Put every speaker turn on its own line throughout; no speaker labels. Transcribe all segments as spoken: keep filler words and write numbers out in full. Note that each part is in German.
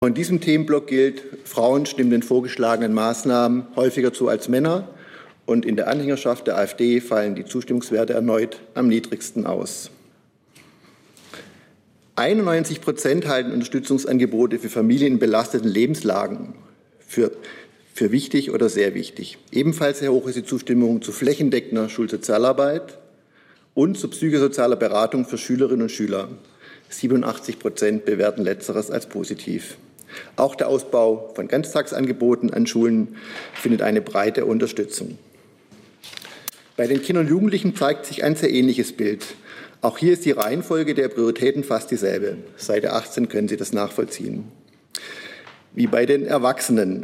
In diesem Themenblock gilt, Frauen stimmen den vorgeschlagenen Maßnahmen häufiger zu als Männer. Und in der Anhängerschaft der AfD fallen die Zustimmungswerte erneut am niedrigsten aus. einundneunzig Prozent halten Unterstützungsangebote für Familien in belasteten Lebenslagen für, für wichtig oder sehr wichtig. Ebenfalls sehr hoch ist die Zustimmung zu flächendeckender Schulsozialarbeit und zu psychosozialer Beratung für Schülerinnen und Schüler. siebenundachtzig Prozent bewerten Letzteres als positiv. Auch der Ausbau von Ganztagsangeboten an Schulen findet eine breite Unterstützung. Bei den Kindern und Jugendlichen zeigt sich ein sehr ähnliches Bild. Auch hier ist die Reihenfolge der Prioritäten fast dieselbe. Seite achtzehn können Sie das nachvollziehen. Wie bei den Erwachsenen.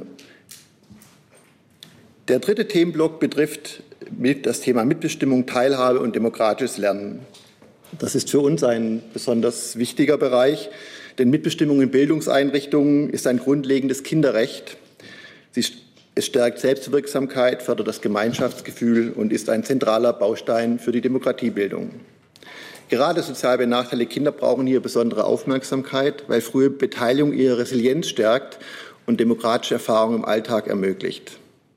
Der dritte Themenblock betrifft das Thema Mitbestimmung, Teilhabe und demokratisches Lernen. Das ist für uns ein besonders wichtiger Bereich, denn Mitbestimmung in Bildungseinrichtungen ist ein grundlegendes Kinderrecht. Sie, es stärkt Selbstwirksamkeit, fördert das Gemeinschaftsgefühl und ist ein zentraler Baustein für die Demokratiebildung. Gerade sozial benachteiligte Kinder brauchen hier besondere Aufmerksamkeit, weil frühe Beteiligung ihre Resilienz stärkt und demokratische Erfahrungen im Alltag ermöglicht.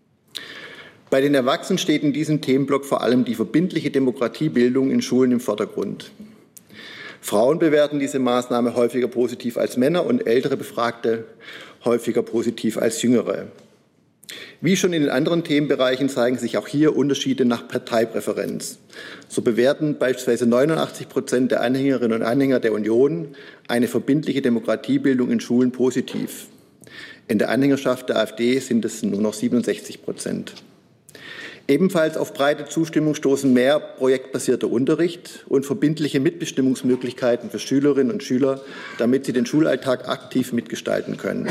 Bei den Erwachsenen steht in diesem Themenblock vor allem die verbindliche Demokratiebildung in Schulen im Vordergrund. Frauen bewerten diese Maßnahme häufiger positiv als Männer und ältere Befragte häufiger positiv als jüngere. Wie schon in den anderen Themenbereichen zeigen sich auch hier Unterschiede nach Parteipräferenz. So bewerten beispielsweise neunundachtzig Prozent der Anhängerinnen und Anhänger der Union eine verbindliche Demokratiebildung in Schulen positiv. In der Anhängerschaft der AfD sind es nur noch siebenundsechzig Prozent. Ebenfalls auf breite Zustimmung stoßen mehr projektbasierter Unterricht und verbindliche Mitbestimmungsmöglichkeiten für Schülerinnen und Schüler, damit sie den Schulalltag aktiv mitgestalten können.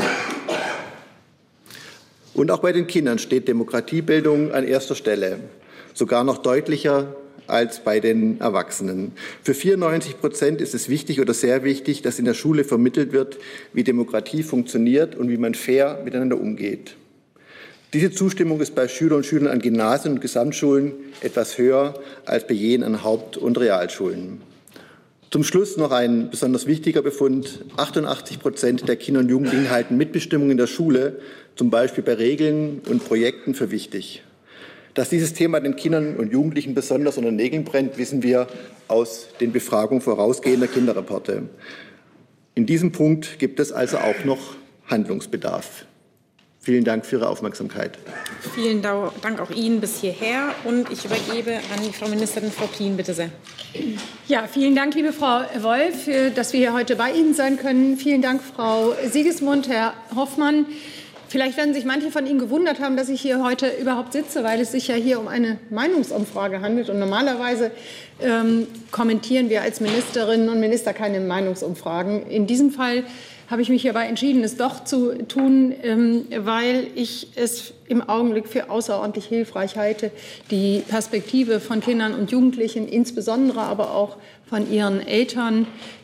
Und auch bei den Kindern steht Demokratiebildung an erster Stelle, sogar noch deutlicher als bei den Erwachsenen. Für vierundneunzig Prozent ist es wichtig oder sehr wichtig, dass in der Schule vermittelt wird, wie Demokratie funktioniert und wie man fair miteinander umgeht. Diese Zustimmung ist bei Schülern und Schülern an Gymnasien und Gesamtschulen etwas höher als bei jenen an Haupt- und Realschulen. Zum Schluss noch ein besonders wichtiger Befund. achtundachtzig Prozent der Kinder und Jugendlichen halten Mitbestimmung in der Schule, zum Beispiel bei Regeln und Projekten, für wichtig. Dass dieses Thema den Kindern und Jugendlichen besonders unter den Nägeln brennt, wissen wir aus den Befragungen vorausgehender Kinderreporte. In diesem Punkt gibt es also auch noch Handlungsbedarf. Vielen Dank für Ihre Aufmerksamkeit.
Vielen Dank auch Ihnen bis hierher. Und ich übergebe an die Frau Ministerin, Frau Klien, bitte sehr.
Ja, vielen Dank, liebe Frau Wolf, dass wir hier heute bei Ihnen sein können. Vielen Dank, Frau Siegesmund, Herr Hoffmann. Vielleicht werden sich manche von Ihnen gewundert haben, dass ich hier heute überhaupt sitze, weil es sich ja hier um eine Meinungsumfrage handelt. Und normalerweise ähm, kommentieren wir als Ministerinnen und Minister keine Meinungsumfragen. In diesem Fall habe ich mich hierbei entschieden, es doch zu tun, weil ich es im Augenblick für außerordentlich hilfreich halte, die Perspektive von Kindern und Jugendlichen, insbesondere aber auch von ihren Eltern,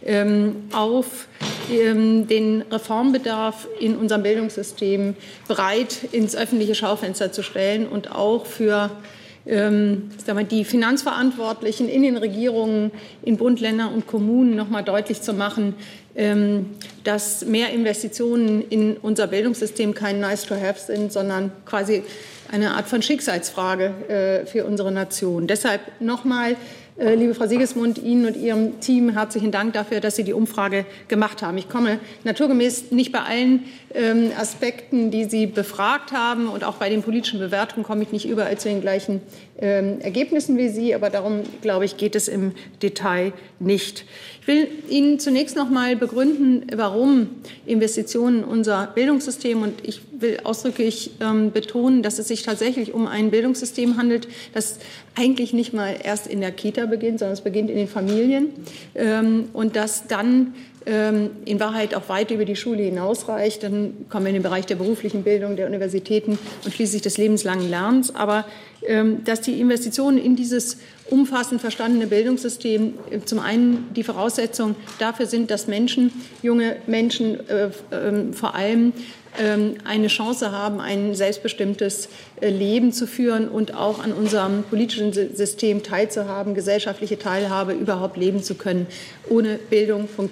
auf den Reformbedarf in unserem Bildungssystem breit ins öffentliche Schaufenster zu stellen und auch für Ähm, sagen wir, die Finanzverantwortlichen in den Regierungen, in Bund, Ländern und Kommunen noch mal deutlich zu machen, ähm, dass mehr Investitionen in unser Bildungssystem kein Nice-to-have sind, sondern quasi eine Art von Schicksalsfrage äh, für unsere Nation. Deshalb noch mal, äh, liebe Frau Siegesmund, Ihnen und Ihrem Team herzlichen Dank dafür, dass Sie die Umfrage gemacht haben. Ich komme naturgemäß nicht bei allen ähm, Aspekten, die Sie befragt haben, und auch bei den politischen Bewertungen komme ich nicht überall zu den gleichen ähm, Ergebnissen wie Sie, aber darum, glaube ich, geht es im Detail nicht. Ich will Ihnen zunächst noch mal begründen, warum Investitionen in unser Bildungssystem, und ich will ausdrücklich ähm, betonen, dass es sich tatsächlich um ein Bildungssystem handelt, das eigentlich nicht mal erst in der Kita beginnt, sondern es beginnt in den Familien, ähm, und das dann ähm, in Wahrheit auch weit über die Schule hinausreicht. Dann kommen wir in den Bereich der beruflichen Bildung, der Universitäten und schließlich des lebenslangen Lernens. Aber ähm, dass die Investitionen in dieses umfassend verstandene Bildungssystem äh, zum einen die Voraussetzung dafür sind, dass Menschen, junge Menschen äh, äh, vor allem eine Chance haben, ein selbstbestimmtes Leben zu führen und auch an unserem politischen System teilzuhaben, gesellschaftliche Teilhabe überhaupt leben zu können. Ohne Bildung funktioniert das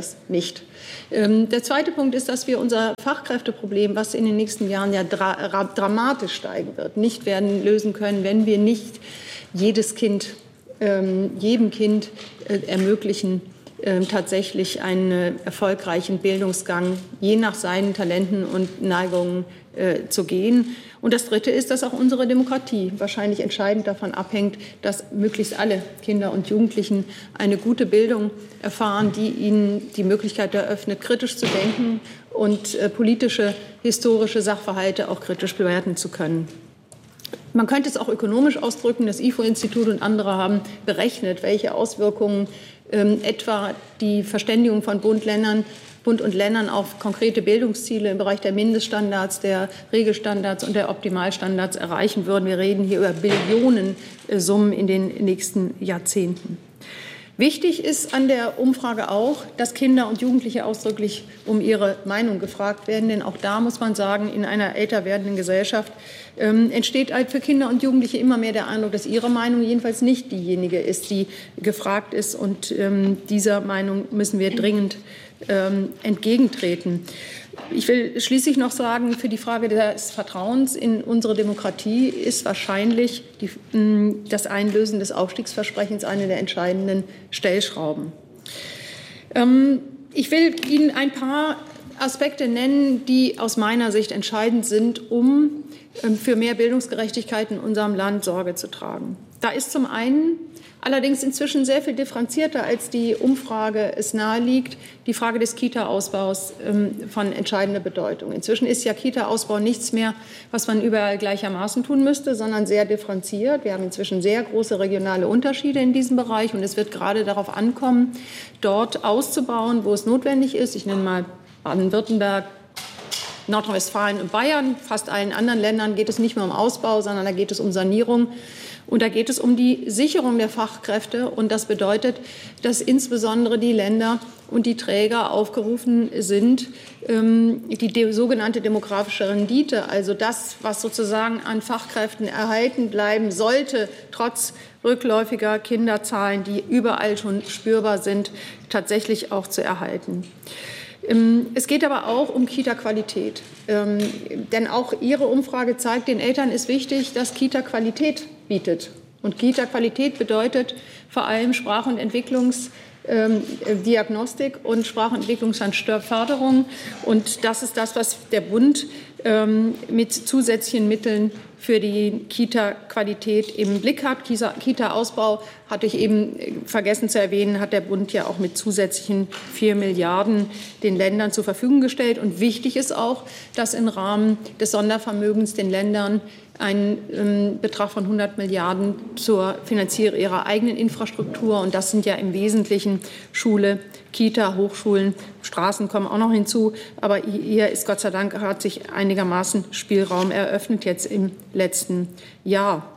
das nicht. Ähm, der zweite Punkt ist, dass wir unser Fachkräfteproblem, was in den nächsten Jahren ja dra dramatisch steigen wird, nicht werden lösen können, wenn wir nicht jedes Kind, ähm, jedem Kind äh, ermöglichen, äh, tatsächlich einen erfolgreichen Bildungsgang je nach seinen Talenten und Neigungen äh, zu gehen. Und das Dritte ist, dass auch unsere Demokratie wahrscheinlich entscheidend davon abhängt, dass möglichst alle Kinder und Jugendlichen eine gute Bildung erfahren, die ihnen die Möglichkeit eröffnet, kritisch zu denken und äh, politische, historische Sachverhalte auch kritisch bewerten zu können. Man könnte es auch ökonomisch ausdrücken. Das I F O-Institut und andere haben berechnet, welche Auswirkungen ähm, etwa die Verständigung von Bund, Ländern, Bund und Ländern auf konkrete Bildungsziele im Bereich der Mindeststandards, der Regelstandards und der Optimalstandards erreichen würden. Wir reden hier über Billionensummen in den nächsten Jahrzehnten. Wichtig ist an der Umfrage auch, dass Kinder und Jugendliche ausdrücklich um ihre Meinung gefragt werden. Denn auch da muss man sagen, in einer älter werdenden Gesellschaft ähm, entsteht halt für Kinder und Jugendliche immer mehr der Eindruck, dass ihre Meinung jedenfalls nicht diejenige ist, die gefragt ist. Und ähm, dieser Meinung müssen wir dringend ähm, entgegentreten. Ich will schließlich noch sagen, für die Frage des Vertrauens in unsere Demokratie ist wahrscheinlich die, das Einlösen des Aufstiegsversprechens eine der entscheidenden Stellschrauben. Ich will Ihnen ein paar Aspekte nennen, die aus meiner Sicht entscheidend sind, um für mehr Bildungsgerechtigkeit in unserem Land Sorge zu tragen. Da ist zum einen allerdings inzwischen sehr viel differenzierter, als die Umfrage es naheliegt, die Frage des Kita-Ausbaus ähm, von entscheidender Bedeutung. Inzwischen ist ja Kita-Ausbau nichts mehr, was man überall gleichermaßen tun müsste, sondern sehr differenziert. Wir haben inzwischen sehr große regionale Unterschiede in diesem Bereich und es wird gerade darauf ankommen, dort auszubauen, wo es notwendig ist. Ich nenne mal Baden-Württemberg, Nordrhein-Westfalen und Bayern. Fast allen anderen Ländern geht es nicht mehr um Ausbau, sondern da geht es um Sanierung. Und da geht es um die Sicherung der Fachkräfte. Und das bedeutet, dass insbesondere die Länder und die Träger aufgerufen sind, die sogenannte demografische Rendite, also das, was sozusagen an Fachkräften erhalten bleiben sollte, trotz rückläufiger Kinderzahlen, die überall schon spürbar sind, tatsächlich auch zu erhalten. Es geht aber auch um Kita-Qualität. Ähm, denn auch Ihre Umfrage zeigt, den Eltern ist wichtig, dass Kita Qualität bietet. Und Kita-Qualität bedeutet vor allem Sprach- und Entwicklungsdiagnostik und Sprach- und Entwicklungsförderung. Und das ist das, was der Bund ähm, mit zusätzlichen Mitteln für die Kita-Qualität im Blick hat. Kita-Ausbau, hatte ich eben vergessen zu erwähnen, hat der Bund ja auch mit zusätzlichen vier Milliarden den Ländern zur Verfügung gestellt. Und wichtig ist auch, dass im Rahmen des Sondervermögens den Ländern ein ähm, Betrag von hundert Milliarden zur Finanzierung ihrer eigenen Infrastruktur. Und das sind ja im Wesentlichen Schule, Kita, Hochschulen, Straßen kommen auch noch hinzu. Aber hier ist Gott sei Dank, hat sich einigermaßen Spielraum eröffnet jetzt im letzten Jahr.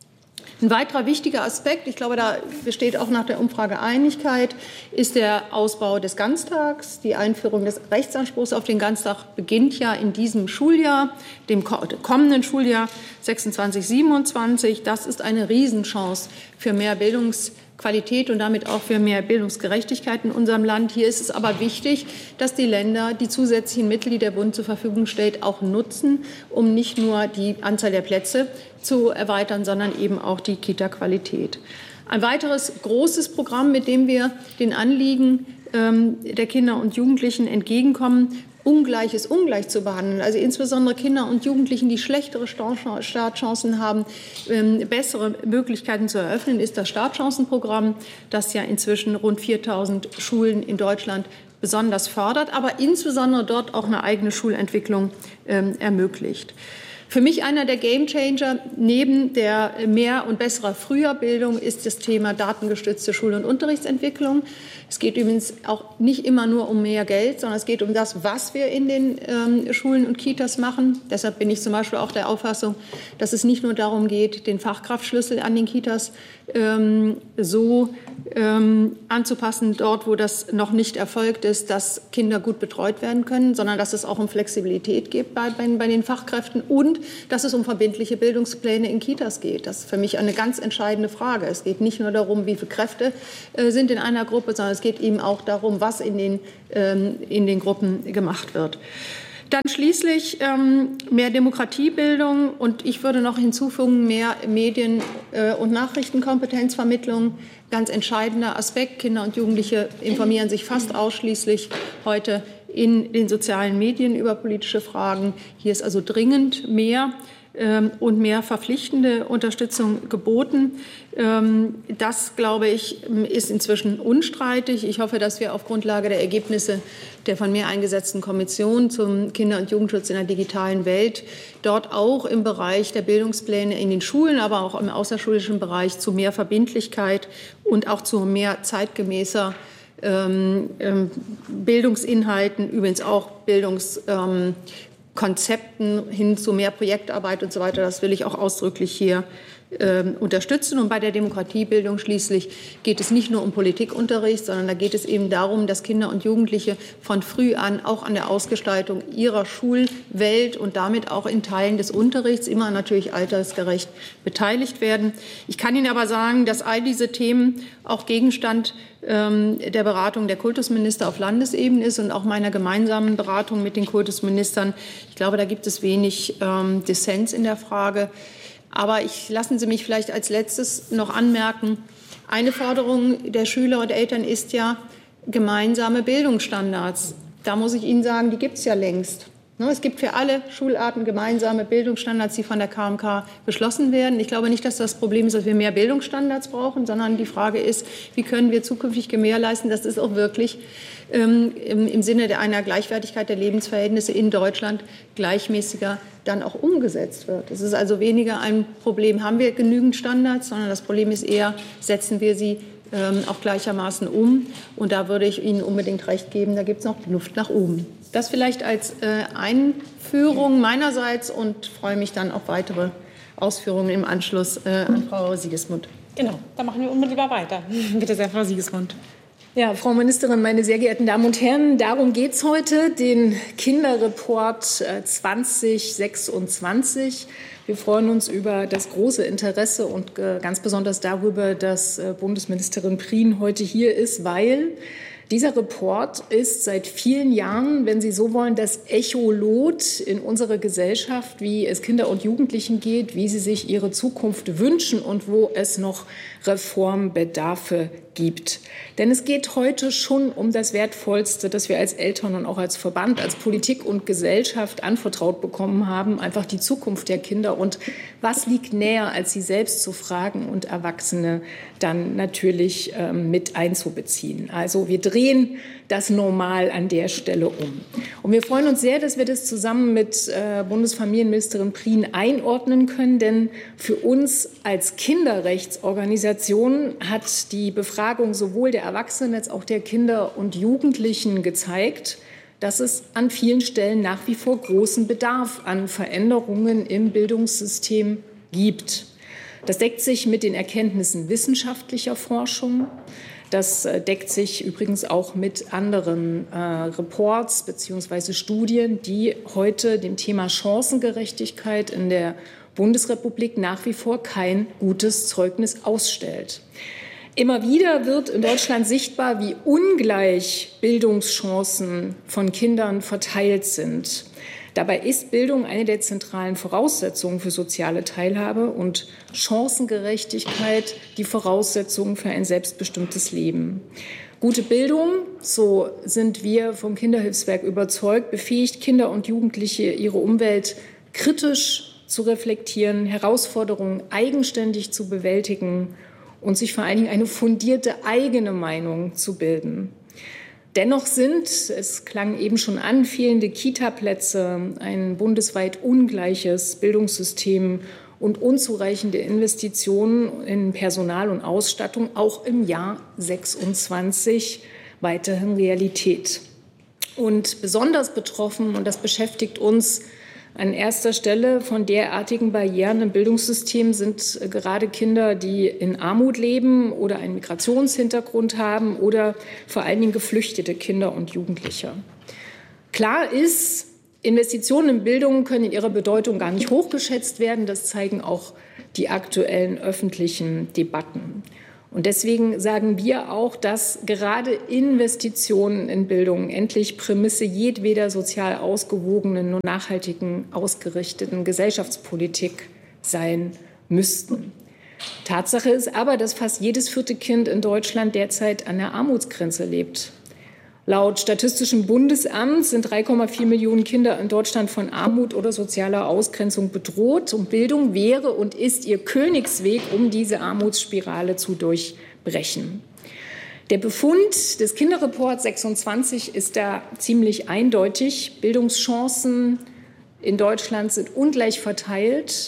Ein weiterer wichtiger Aspekt, ich glaube, da besteht auch nach der Umfrage Einigkeit, ist der Ausbau des Ganztags. Die Einführung des Rechtsanspruchs auf den Ganztag beginnt ja in diesem Schuljahr, dem kommenden Schuljahr sechsundzwanzig siebenundzwanzig. Das ist eine Riesenchance für mehr Bildungsqualität und damit auch für mehr Bildungsgerechtigkeit in unserem Land. Hier ist es aber wichtig, dass die Länder die zusätzlichen Mittel, die der Bund zur Verfügung stellt, auch nutzen, um nicht nur die Anzahl der Plätze zu erweitern, sondern eben auch die Kita-Qualität. Ein weiteres großes Programm, mit dem wir den Anliegen ähm, der Kinder und Jugendlichen entgegenkommen, Ungleiches ungleich zu behandeln, also insbesondere Kinder und Jugendlichen, die schlechtere Startchancen haben, ähm, bessere Möglichkeiten zu eröffnen, ist das Startchancenprogramm, das ja inzwischen rund viertausend Schulen in Deutschland besonders fördert, aber insbesondere dort auch eine eigene Schulentwicklung ähm, ermöglicht. Für mich einer der Gamechanger neben der mehr und besserer Früherbildung ist das Thema datengestützte Schul- und Unterrichtsentwicklung. Es geht übrigens auch nicht immer nur um mehr Geld, sondern es geht um das, was wir in den ähm, Schulen und Kitas machen. Deshalb bin ich zum Beispiel auch der Auffassung, dass es nicht nur darum geht, den Fachkraftschlüssel an den Kitas ähm, so ähm, anzupassen, dort, wo das noch nicht erfolgt ist, dass Kinder gut betreut werden können, sondern dass es auch um Flexibilität geht bei, bei, bei den Fachkräften und und dass es um verbindliche Bildungspläne in Kitas geht. Das ist für mich eine ganz entscheidende Frage. Es geht nicht nur darum, wie viele Kräfte äh, sind in einer Gruppe, sondern es geht eben auch darum, was in den, ähm, in den Gruppen gemacht wird. Dann schließlich ähm, mehr Demokratiebildung und ich würde noch hinzufügen, mehr Medien- äh, und Nachrichtenkompetenzvermittlung. Ganz entscheidender Aspekt. Kinder und Jugendliche informieren sich fast ausschließlich heute in den sozialen Medien über politische Fragen. Hier ist also dringend mehr ähm, und mehr verpflichtende Unterstützung geboten. Ähm, das, glaube ich, ist inzwischen unstreitig. Ich hoffe, dass wir auf Grundlage der Ergebnisse der von mir eingesetzten Kommission zum Kinder- und Jugendschutz in der digitalen Welt dort auch im Bereich der Bildungspläne in den Schulen, aber auch im außerschulischen Bereich zu mehr Verbindlichkeit und auch zu mehr zeitgemäßer ähm, ähm, Bildungsinhalten, übrigens auch Bildungskonzepten ähm, hin zu mehr Projektarbeit und so weiter. Das will ich auch ausdrücklich hier Ähm, unterstützen. Und bei der Demokratiebildung schließlich geht es nicht nur um Politikunterricht, sondern da geht es eben darum, dass Kinder und Jugendliche von früh an auch an der Ausgestaltung ihrer Schulwelt und damit auch in Teilen des Unterrichts immer natürlich altersgerecht beteiligt werden. Ich kann Ihnen aber sagen, dass all diese Themen auch Gegenstand ähm, der Beratung der Kultusminister auf Landesebene ist und auch meiner gemeinsamen Beratung mit den Kultusministern. Ich glaube, da gibt es wenig ähm, Dissens in der Frage. Aber ich, lassen Sie mich vielleicht als Letztes noch anmerken, eine Forderung der Schüler und Eltern ist ja gemeinsame Bildungsstandards. Da muss ich Ihnen sagen, die gibt es ja längst. Es gibt für alle Schularten gemeinsame Bildungsstandards, die von der K M K beschlossen werden. Ich glaube nicht, dass das Problem ist, dass wir mehr Bildungsstandards brauchen, sondern die Frage ist, wie können wir zukünftig gewährleisten, dass es auch wirklich ähm, im, im Sinne der einer Gleichwertigkeit der Lebensverhältnisse in Deutschland gleichmäßiger dann auch umgesetzt wird. Es ist also weniger ein Problem, haben wir genügend Standards, sondern das Problem ist eher, setzen wir sie ähm, auch gleichermaßen um. Und da würde ich Ihnen unbedingt recht geben, da gibt es noch Luft nach oben. Das vielleicht als äh, Einführung meinerseits und freue mich dann auf weitere Ausführungen im Anschluss äh, an Frau Siegesmund.
Genau, dann machen wir unmittelbar weiter. Bitte sehr, Frau Siegesmund.
Ja, Frau Ministerin, meine sehr geehrten Damen und Herren, darum geht es heute, den Kinderreport zwanzig sechsundzwanzig. Wir freuen uns über das große Interesse und ganz besonders darüber, dass Bundesministerin Prien heute hier ist, weil dieser Report ist seit vielen Jahren, wenn Sie so wollen, das Echolot in unserer Gesellschaft, wie es Kinder und Jugendlichen geht, wie sie sich ihre Zukunft wünschen und wo es noch Reformbedarfe gibt. Denn es geht heute schon um das Wertvollste, das wir als Eltern und auch als Verband, als Politik und Gesellschaft anvertraut bekommen haben, einfach die Zukunft der Kinder. Und was liegt näher, als sie selbst zu fragen und Erwachsene dann natürlich ähm, mit einzubeziehen. Also wir drehen das Normal an der Stelle um. Und wir freuen uns sehr, dass wir das zusammen mit äh, Bundesfamilienministerin Prien einordnen können, denn für uns als Kinderrechtsorganisation hat die Befragung sowohl der Erwachsenen als auch der Kinder und Jugendlichen gezeigt, dass es an vielen Stellen nach wie vor großen Bedarf an Veränderungen im Bildungssystem gibt. Das deckt sich mit den Erkenntnissen wissenschaftlicher Forschung. Das deckt sich übrigens auch mit anderen äh, Reports bzw. Studien, die heute dem Thema Chancengerechtigkeit in der Bundesrepublik nach wie vor kein gutes Zeugnis ausstellt. Immer wieder wird in Deutschland sichtbar, wie ungleich Bildungschancen von Kindern verteilt sind. Dabei ist Bildung eine der zentralen Voraussetzungen für soziale Teilhabe und Chancengerechtigkeit die Voraussetzung für ein selbstbestimmtes Leben. Gute Bildung, so sind wir vom Kinderhilfswerk überzeugt, befähigt Kinder und Jugendliche, ihre Umwelt kritisch zu reflektieren, Herausforderungen eigenständig zu bewältigen und sich vor allen Dingen eine fundierte eigene Meinung zu bilden. Dennoch sind, es klang eben schon an, fehlende Kita-Plätze, ein bundesweit ungleiches Bildungssystem und unzureichende Investitionen in Personal und Ausstattung auch im Jahr sechsundzwanzig weiterhin Realität. Und besonders betroffen, und das beschäftigt uns an erster Stelle von derartigen Barrieren im Bildungssystem, sind gerade Kinder, die in Armut leben oder einen Migrationshintergrund haben oder vor allen Dingen geflüchtete Kinder und Jugendliche. Klar ist, Investitionen in Bildung können in ihrer Bedeutung gar nicht hochgeschätzt werden. Das zeigen auch die aktuellen öffentlichen Debatten. Und deswegen sagen wir auch, dass gerade Investitionen in Bildung endlich Prämisse jedweder sozial ausgewogenen und nachhaltigen ausgerichteten Gesellschaftspolitik sein müssten. Tatsache ist aber, dass fast jedes vierte Kind in Deutschland derzeit an der Armutsgrenze lebt. Laut Statistischem Bundesamt sind drei Komma vier Millionen Kinder in Deutschland von Armut oder sozialer Ausgrenzung bedroht. Und Bildung wäre und ist ihr Königsweg, um diese Armutsspirale zu durchbrechen. Der Befund des Kinderreports sechsundzwanzig ist da ziemlich eindeutig. Bildungschancen in Deutschland sind ungleich verteilt,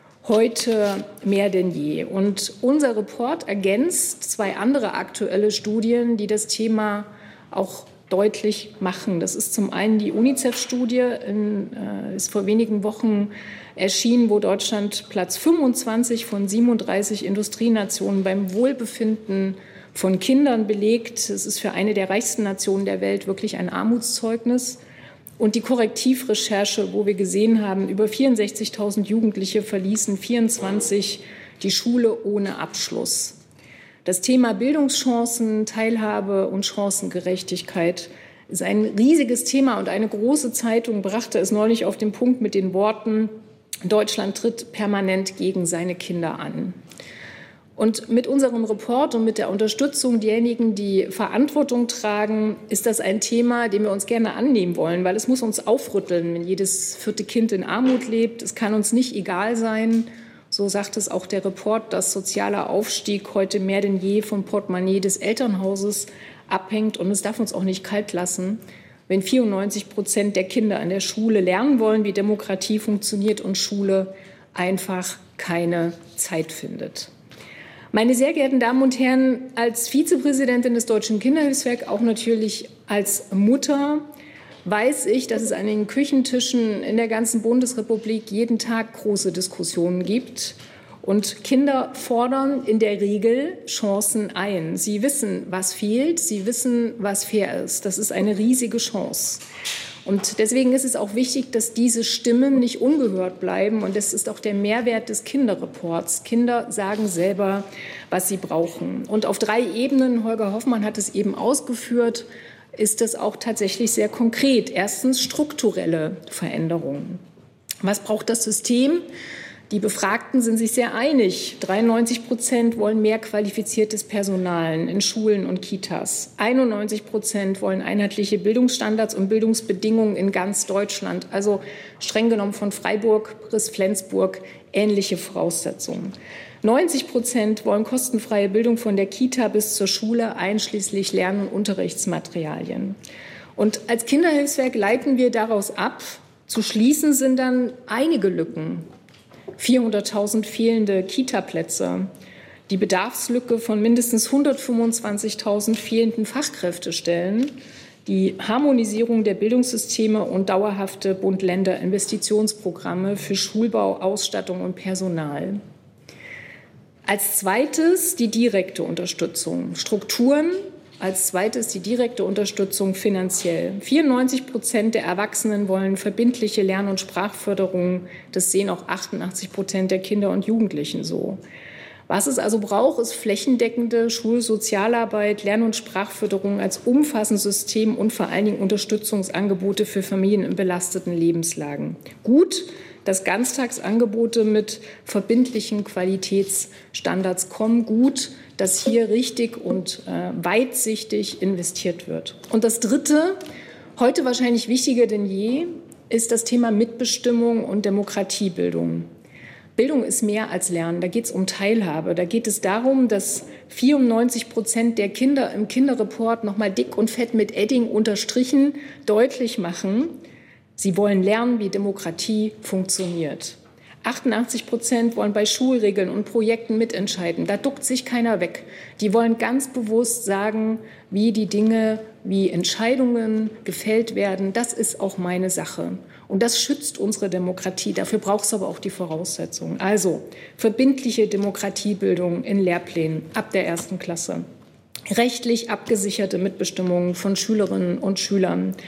heute mehr denn je. Und unser Report ergänzt zwei andere aktuelle Studien, die das Thema auch deutlich machen. Das ist zum einen die UNICEF-Studie, äh, ist vor wenigen Wochen erschienen, wo Deutschland Platz fünfundzwanzig von siebenunddreißig Industrienationen beim Wohlbefinden von Kindern belegt. Es ist für eine der reichsten Nationen der Welt wirklich ein Armutszeugnis. Und die Korrektivrecherche, wo wir gesehen haben, über vierundsechzigtausend Jugendliche verließen vierundzwanzig die Schule ohne Abschluss. Das Thema Bildungschancen, Teilhabe und Chancengerechtigkeit ist ein riesiges Thema. Und eine große Zeitung brachte es neulich auf den Punkt mit den Worten: Deutschland tritt permanent gegen seine Kinder an. Und mit unserem Report und mit der Unterstützung derjenigen, die Verantwortung tragen, ist das ein Thema, dem wir uns gerne annehmen wollen, weil es muss uns aufrütteln, wenn jedes vierte Kind in Armut lebt. Es kann uns nicht egal sein. So sagt es auch der Report, dass sozialer Aufstieg heute mehr denn je vom Portemonnaie des Elternhauses abhängt. Und es darf uns auch nicht kalt lassen, wenn vierundneunzig Prozent der Kinder an der Schule lernen wollen, wie Demokratie funktioniert und Schule einfach keine Zeit findet. Meine sehr geehrten Damen und Herren, als Vizepräsidentin des Deutschen Kinderhilfswerk, auch natürlich als Mutter, weiß ich, dass es an den Küchentischen in der ganzen Bundesrepublik jeden Tag große Diskussionen gibt. Und Kinder fordern in der Regel Chancen ein. Sie wissen, was fehlt, sie wissen, was fair ist. Das ist eine riesige Chance. Und deswegen ist es auch wichtig, dass diese Stimmen nicht ungehört bleiben. Und das ist auch der Mehrwert des Kinderreports. Kinder sagen selber, was sie brauchen. Und auf drei Ebenen, Holger Hoffmann hat es eben ausgeführt, ist das auch tatsächlich sehr konkret. Erstens strukturelle Veränderungen. Was braucht das System? Die Befragten sind sich sehr einig. dreiundneunzig Prozent wollen mehr qualifiziertes Personal in Schulen und Kitas. einundneunzig Prozent wollen einheitliche Bildungsstandards und Bildungsbedingungen in ganz Deutschland. Also streng genommen von Freiburg bis Flensburg ähnliche Voraussetzungen. neunzig Prozent wollen kostenfreie Bildung von der Kita bis zur Schule, einschließlich Lern- und Unterrichtsmaterialien. Und als Kinderhilfswerk leiten wir daraus ab, zu schließen sind dann einige Lücken. vierhunderttausend fehlende Kita-Plätze, die Bedarfslücke von mindestens hundertfünfundzwanzigtausend fehlenden Fachkräftestellen, die Harmonisierung der Bildungssysteme und dauerhafte Bund-Länder-Investitionsprogramme für Schulbau, Ausstattung und Personal. Als zweites die direkte Unterstützung, Strukturen. Als zweites die direkte Unterstützung finanziell. vierundneunzig Prozent der Erwachsenen wollen verbindliche Lern- und Sprachförderung. Das sehen auch achtundachtzig Prozent der Kinder und Jugendlichen so. Was es also braucht, ist flächendeckende Schulsozialarbeit, Lern- und Sprachförderung als umfassendes System und vor allen Dingen Unterstützungsangebote für Familien in belasteten Lebenslagen. Gut, dass Ganztagsangebote mit verbindlichen Qualitätsstandards kommen. Gut, dass hier richtig und äh, weitsichtig investiert wird. Und das Dritte, heute wahrscheinlich wichtiger denn je, ist das Thema Mitbestimmung und Demokratiebildung. Bildung ist mehr als Lernen. Da geht es um Teilhabe. Da geht es darum, dass vierundneunzig Prozent der Kinder im Kinderreport noch mal dick und fett mit Edding unterstrichen deutlich machen, sie wollen lernen, wie Demokratie funktioniert. achtundachtzig Prozent wollen bei Schulregeln und Projekten mitentscheiden. Da duckt sich keiner weg. Die wollen ganz bewusst sagen, wie die Dinge, wie Entscheidungen gefällt werden. Das ist auch meine Sache. Und das schützt unsere Demokratie. Dafür braucht es aber auch die Voraussetzungen. Also verbindliche Demokratiebildung in Lehrplänen ab der ersten Klasse. Rechtlich abgesicherte Mitbestimmung von Schülerinnen und Schülern.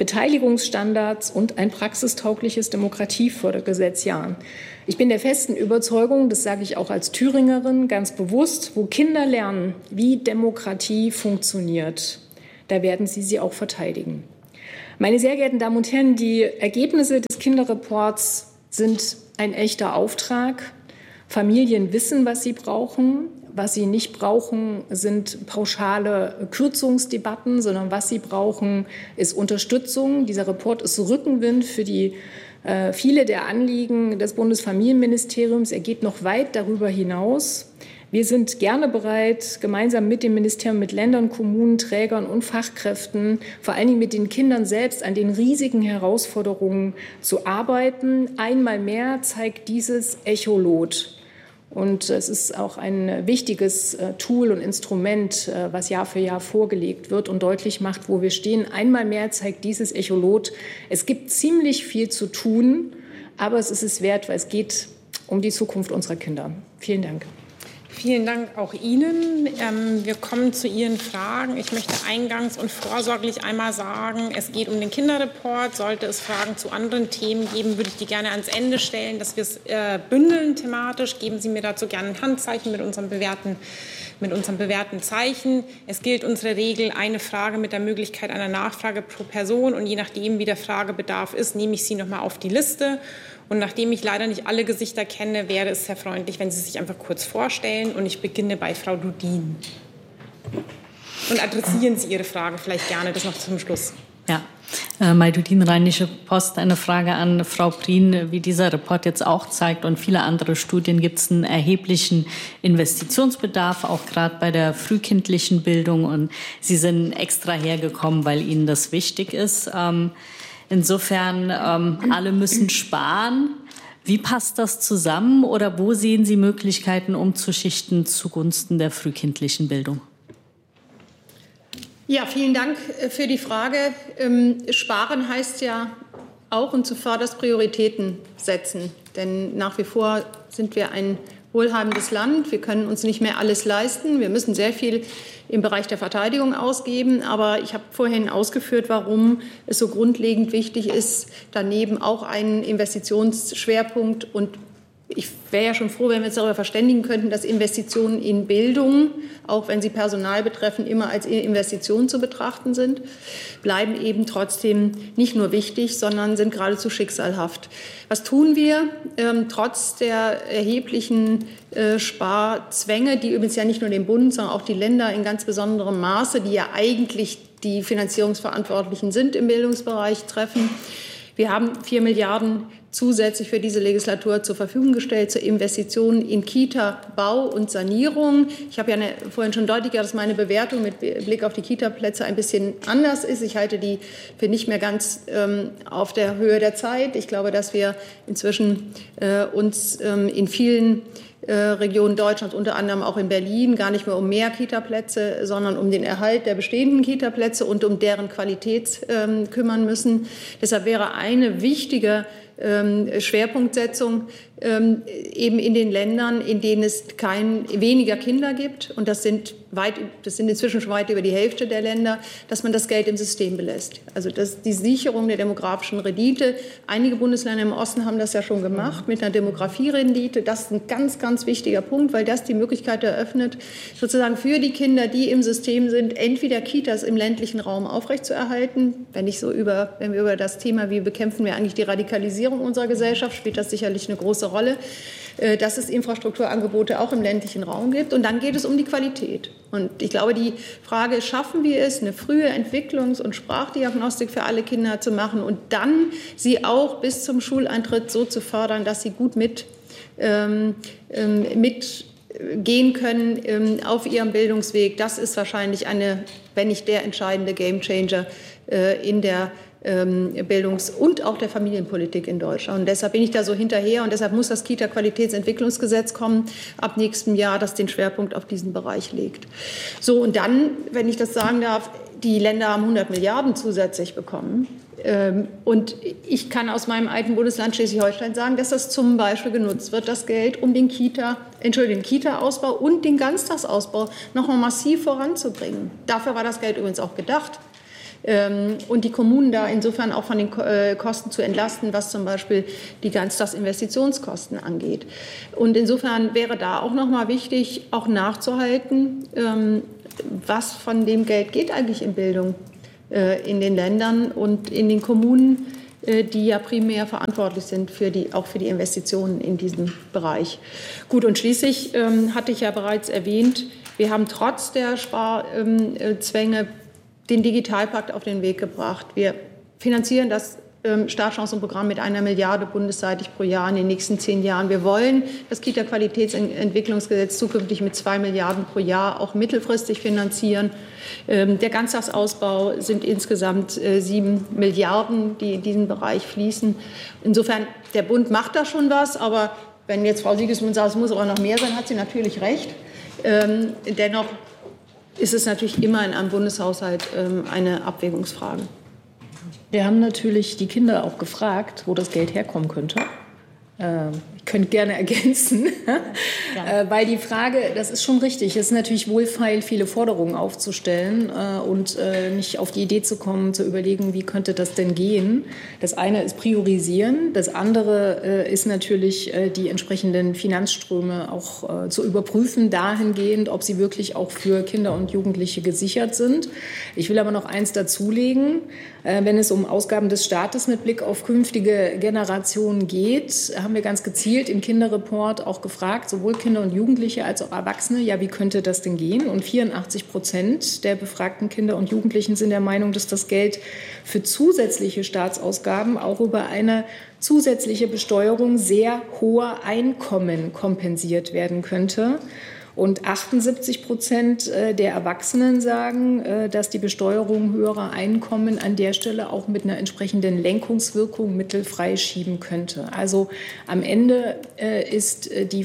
Beteiligungsstandards und ein praxistaugliches Demokratiefördergesetz. Ja, ich bin der festen Überzeugung, das sage ich auch als Thüringerin ganz bewusst, wo Kinder lernen, wie Demokratie funktioniert, da werden sie sie auch verteidigen. Meine sehr geehrten Damen und Herren, die Ergebnisse des Kinderreports sind ein echter Auftrag. Familien wissen, was sie brauchen. Was sie nicht brauchen, sind pauschale Kürzungsdebatten, sondern was sie brauchen, ist Unterstützung. Dieser Report ist Rückenwind für die, äh, viele der Anliegen des Bundesfamilienministeriums. Er geht noch weit darüber hinaus. Wir sind gerne bereit, gemeinsam mit dem Ministerium, mit Ländern, Kommunen, Trägern und Fachkräften, vor allen Dingen mit den Kindern selbst, an den riesigen Herausforderungen zu arbeiten. Einmal mehr zeigt dieses Echolot. Und es ist auch ein wichtiges Tool und Instrument, was Jahr für Jahr vorgelegt wird und deutlich macht, wo wir stehen. Einmal mehr zeigt dieses Echolot, es gibt ziemlich viel zu tun, aber es ist es wert, weil es geht um die Zukunft unserer Kinder. Vielen Dank.
Vielen Dank auch Ihnen. Ähm, wir kommen zu Ihren Fragen. Ich möchte eingangs und vorsorglich einmal sagen, es geht um den Kinderreport. Sollte es Fragen zu anderen Themen geben, würde ich die gerne ans Ende stellen, dass wir es äh, bündeln thematisch. Geben Sie mir dazu gerne ein Handzeichen mit unserem bewährten, mit unserem bewährten Zeichen. Es gilt unsere Regel, eine Frage mit der Möglichkeit einer Nachfrage pro Person. Und je nachdem, wie der Fragebedarf ist, nehme ich Sie noch mal auf die Liste. Und nachdem ich leider nicht alle Gesichter kenne, wäre es sehr freundlich, wenn Sie sich einfach kurz vorstellen. Und ich beginne bei Frau Dudin. Und adressieren Sie Ihre Frage vielleicht gerne, das noch zum Schluss.
Ja, äh, Mai Dudin, Rheinische Post. Eine Frage an Frau Prien. Wie dieser Report jetzt auch zeigt und viele andere Studien, gibt es einen erheblichen Investitionsbedarf, auch gerade bei der frühkindlichen Bildung. Und Sie sind extra hergekommen, weil Ihnen das wichtig ist. Ähm, Insofern, ähm, alle müssen sparen. Wie passt das zusammen oder wo sehen Sie Möglichkeiten, umzuschichten zugunsten der frühkindlichen Bildung?
Ja, vielen Dank für die Frage. Sparen heißt ja auch und zuvörderst Prioritäten setzen. Denn nach wie vor sind wir ein wohlhabendes Land. Wir können uns nicht mehr alles leisten. Wir müssen sehr viel im Bereich der Verteidigung ausgeben. Aber ich habe vorhin ausgeführt, warum es so grundlegend wichtig ist, daneben auch einen Investitionsschwerpunkt und ich wäre ja schon froh, wenn wir uns darüber verständigen könnten, dass Investitionen in Bildung, auch wenn sie Personal betreffen, immer als Investitionen zu betrachten sind, bleiben eben trotzdem nicht nur wichtig, sondern sind geradezu schicksalhaft. Was tun wir ähm, trotz der erheblichen äh, Sparzwänge, die übrigens ja nicht nur den Bund, sondern auch die Länder in ganz besonderem Maße, die ja eigentlich die Finanzierungsverantwortlichen sind im Bildungsbereich, treffen? Wir haben vier Milliarden zusätzlich für diese Legislatur zur Verfügung gestellt zur Investitionen in Kita-Bau und Sanierung. Ich habe ja eine, vorhin schon deutlich gesagt, dass meine Bewertung mit Blick auf die Kita-Plätze ein bisschen anders ist. Ich halte die für nicht mehr ganz ähm, auf der Höhe der Zeit. Ich glaube, dass wir inzwischen äh, uns ähm, in vielen äh, Regionen Deutschlands, unter anderem auch in Berlin, gar nicht mehr um mehr Kita-Plätze, sondern um den Erhalt der bestehenden Kita-Plätze und um deren Qualität ähm, kümmern müssen. Deshalb wäre eine wichtige Schwerpunktsetzung eben in den Ländern, in denen es kein, weniger Kinder gibt, und das sind, weit, das sind inzwischen schon weit über die Hälfte der Länder, dass man das Geld im System belässt. Also das, die Sicherung der demografischen Rendite. Einige Bundesländer im Osten haben das ja schon gemacht mit einer Demografierendite. Das ist ein ganz, ganz wichtiger Punkt, weil das die Möglichkeit eröffnet, sozusagen für die Kinder, die im System sind, entweder Kitas im ländlichen Raum aufrechtzuerhalten. Wenn ich so über, wenn wir über das Thema, wie bekämpfen wir eigentlich die Radikalisierung unserer Gesellschaft, spielt das sicherlich eine große Rolle, dass es Infrastrukturangebote auch im ländlichen Raum gibt. Und dann geht es um die Qualität. Und ich glaube, die Frage, schaffen wir es, eine frühe Entwicklungs- und Sprachdiagnostik für alle Kinder zu machen und dann sie auch bis zum Schuleintritt so zu fördern, dass sie gut mit, ähm, mit gehen können ähm, auf ihrem Bildungsweg. Das ist wahrscheinlich eine, wenn nicht der entscheidende Gamechanger äh, in der Bildungs- und auch der Familienpolitik in Deutschland. Und deshalb bin ich da so hinterher und deshalb muss das Kita-Qualitätsentwicklungsgesetz kommen ab nächstem Jahr, das den Schwerpunkt auf diesen Bereich legt. So, und dann, wenn ich das sagen darf, die Länder haben hundert Milliarden zusätzlich bekommen. Und ich kann aus meinem alten Bundesland Schleswig-Holstein sagen, dass das zum Beispiel genutzt wird, das Geld, um den Kita, Entschuldigung, den Kita-Ausbau und den Ganztagsausbau noch mal massiv voranzubringen. Dafür war das Geld übrigens auch gedacht. und die Kommunen da insofern auch von den Kosten zu entlasten, was zum Beispiel die Ganztagsinvestitionskosten angeht. Und insofern wäre da auch noch mal wichtig, auch nachzuhalten, was von dem Geld geht eigentlich in Bildung in den Ländern und in den Kommunen, die ja primär verantwortlich sind für die, auch für die Investitionen in diesem Bereich. Gut, und schließlich ähm, hatte ich ja bereits erwähnt, wir haben trotz der Sparzwänge den Digitalpakt auf den Weg gebracht. Wir finanzieren das ähm, Startchancenprogramm mit einer Milliarde bundesseitig pro Jahr in den nächsten zehn Jahren. Wir wollen das Kita-Qualitätsentwicklungsgesetz zukünftig mit zwei Milliarden pro Jahr auch mittelfristig finanzieren. Ähm, der Ganztagsausbau sind insgesamt äh, sieben Milliarden, die in diesen Bereich fließen. Insofern, der Bund macht da schon was, aber wenn jetzt Frau Siegesmund sagt, es muss aber noch mehr sein, hat sie natürlich recht. Ähm, dennoch ist es natürlich immer in einem Bundeshaushalt ähm, eine Abwägungsfrage.
Wir haben natürlich die Kinder auch gefragt, wo das Geld herkommen könnte. Ich könnte gerne ergänzen, ja. Weil die Frage, das ist schon richtig, es ist natürlich wohlfeil, viele Forderungen aufzustellen und nicht auf die Idee zu kommen, zu überlegen, wie könnte das denn gehen. Das eine ist priorisieren, das andere ist natürlich die entsprechenden Finanzströme auch zu überprüfen, dahingehend, ob sie wirklich auch für Kinder und Jugendliche gesichert sind. Ich will aber noch eins dazulegen, wenn es um Ausgaben des Staates mit Blick auf künftige Generationen geht, haben wir ganz gezielt im Kinderreport auch gefragt, sowohl Kinder und Jugendliche als auch Erwachsene, ja, wie könnte das denn gehen? Und vierundachtzig Prozent der befragten Kinder und Jugendlichen sind der Meinung, dass das Geld für zusätzliche Staatsausgaben auch über eine zusätzliche Besteuerung sehr hoher Einkommen kompensiert werden könnte. Und achtundsiebzig Prozent der Erwachsenen sagen, dass die Besteuerung höherer Einkommen an der Stelle auch mit einer entsprechenden Lenkungswirkung Mittel freischieben könnte. Also am Ende ist die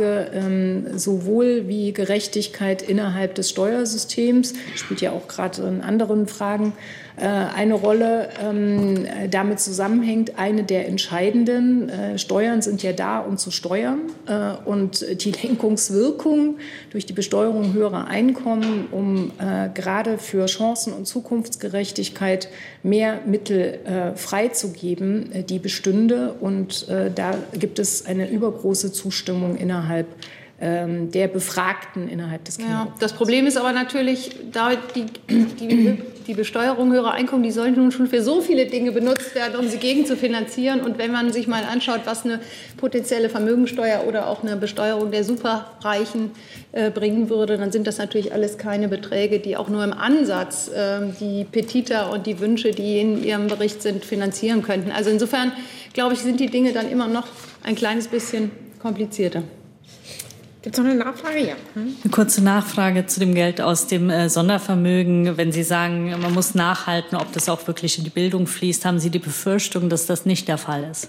Frage sowohl wie Gerechtigkeit innerhalb des Steuersystems, spielt ja auch gerade in anderen Fragen eine Rolle, damit zusammenhängt, eine der entscheidenden. Steuern sind ja da, um zu steuern, und die Lenkungswirkung durch die Besteuerung höherer Einkommen, um gerade für Chancen- und Zukunftsgerechtigkeit mehr Mittel freizugeben, die bestünde. Und da gibt es eine übergroße Zustimmung innerhalb der Befragten innerhalb des Kindergartens.
Ja, das Problem ist aber natürlich, da die, die, die Besteuerung höherer Einkommen, die sollen nun schon für so viele Dinge benutzt werden, um sie gegen zu finanzieren. Und wenn man sich mal anschaut, was eine potenzielle Vermögensteuer oder auch eine Besteuerung der Superreichen äh, bringen würde, dann sind das natürlich alles keine Beträge, die auch nur im Ansatz äh, die Petita und die Wünsche, die in Ihrem Bericht sind, finanzieren könnten. Also insofern, glaube ich, sind die Dinge dann immer noch ein kleines bisschen komplizierter.
Gibt es noch eine Nachfrage? Ja. Hm.
Eine kurze Nachfrage zu dem Geld aus dem äh, Sondervermögen. Wenn Sie sagen, man muss nachhalten, ob das auch wirklich in die Bildung fließt, haben Sie die Befürchtung, dass das nicht der Fall ist?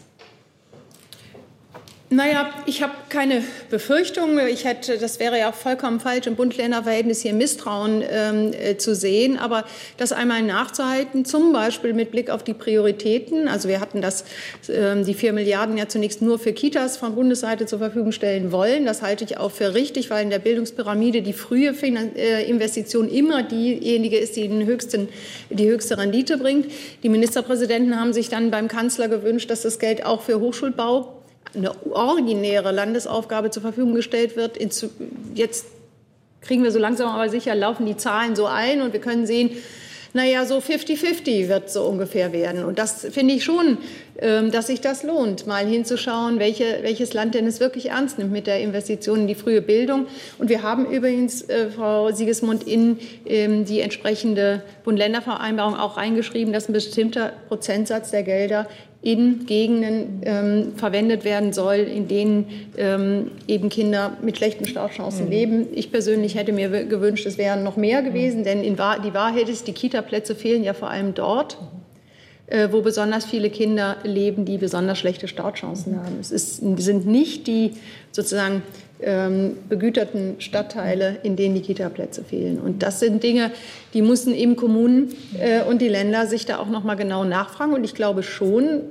Naja, ich habe keine Befürchtung. Ich hätte, das wäre ja auch vollkommen falsch, im Bund-Länder-Verhältnis hier Misstrauen ähm, äh, zu sehen. Aber das einmal nachzuhalten, zum Beispiel mit Blick auf die Prioritäten. Also wir hatten das, ähm, die vier Milliarden ja zunächst nur für Kitas von Bundesseite zur Verfügung stellen wollen. Das halte ich auch für richtig, weil in der Bildungspyramide die frühe Finan- äh, Investition immer diejenige ist, die den höchsten, die höchste Rendite bringt. Die Ministerpräsidenten haben sich dann beim Kanzler gewünscht, dass das Geld auch für Hochschulbau, eine originäre Landesaufgabe, zur Verfügung gestellt wird. Jetzt kriegen wir so langsam aber sicher, laufen die Zahlen so ein und wir können sehen, naja, so fifty fifty wird so ungefähr werden. Und das finde ich schon, dass sich das lohnt, mal hinzuschauen, welche, welches Land denn es wirklich ernst nimmt mit der Investition in die frühe Bildung. Und wir haben übrigens, äh, Frau Siegesmund, in ähm, die entsprechende Bund-Länder-Vereinbarung auch reingeschrieben, dass ein bestimmter Prozentsatz der Gelder in Gegenden ähm, verwendet werden soll, in denen ähm, eben Kinder mit schlechten Startchancen mhm. leben. Ich persönlich hätte mir gewünscht, es wären noch mehr gewesen, denn in Wahr- die Wahrheit ist, die Kitaplätze fehlen ja vor allem dort, äh, wo besonders viele Kinder leben, die besonders schlechte Startchancen haben. Es ist, sind nicht die sozusagen ähm, begüterten Stadtteile, in denen die Kitaplätze fehlen. Und das sind Dinge, die müssen eben Kommunen äh, und die Länder sich da auch noch mal genau nachfragen. Und ich glaube schon,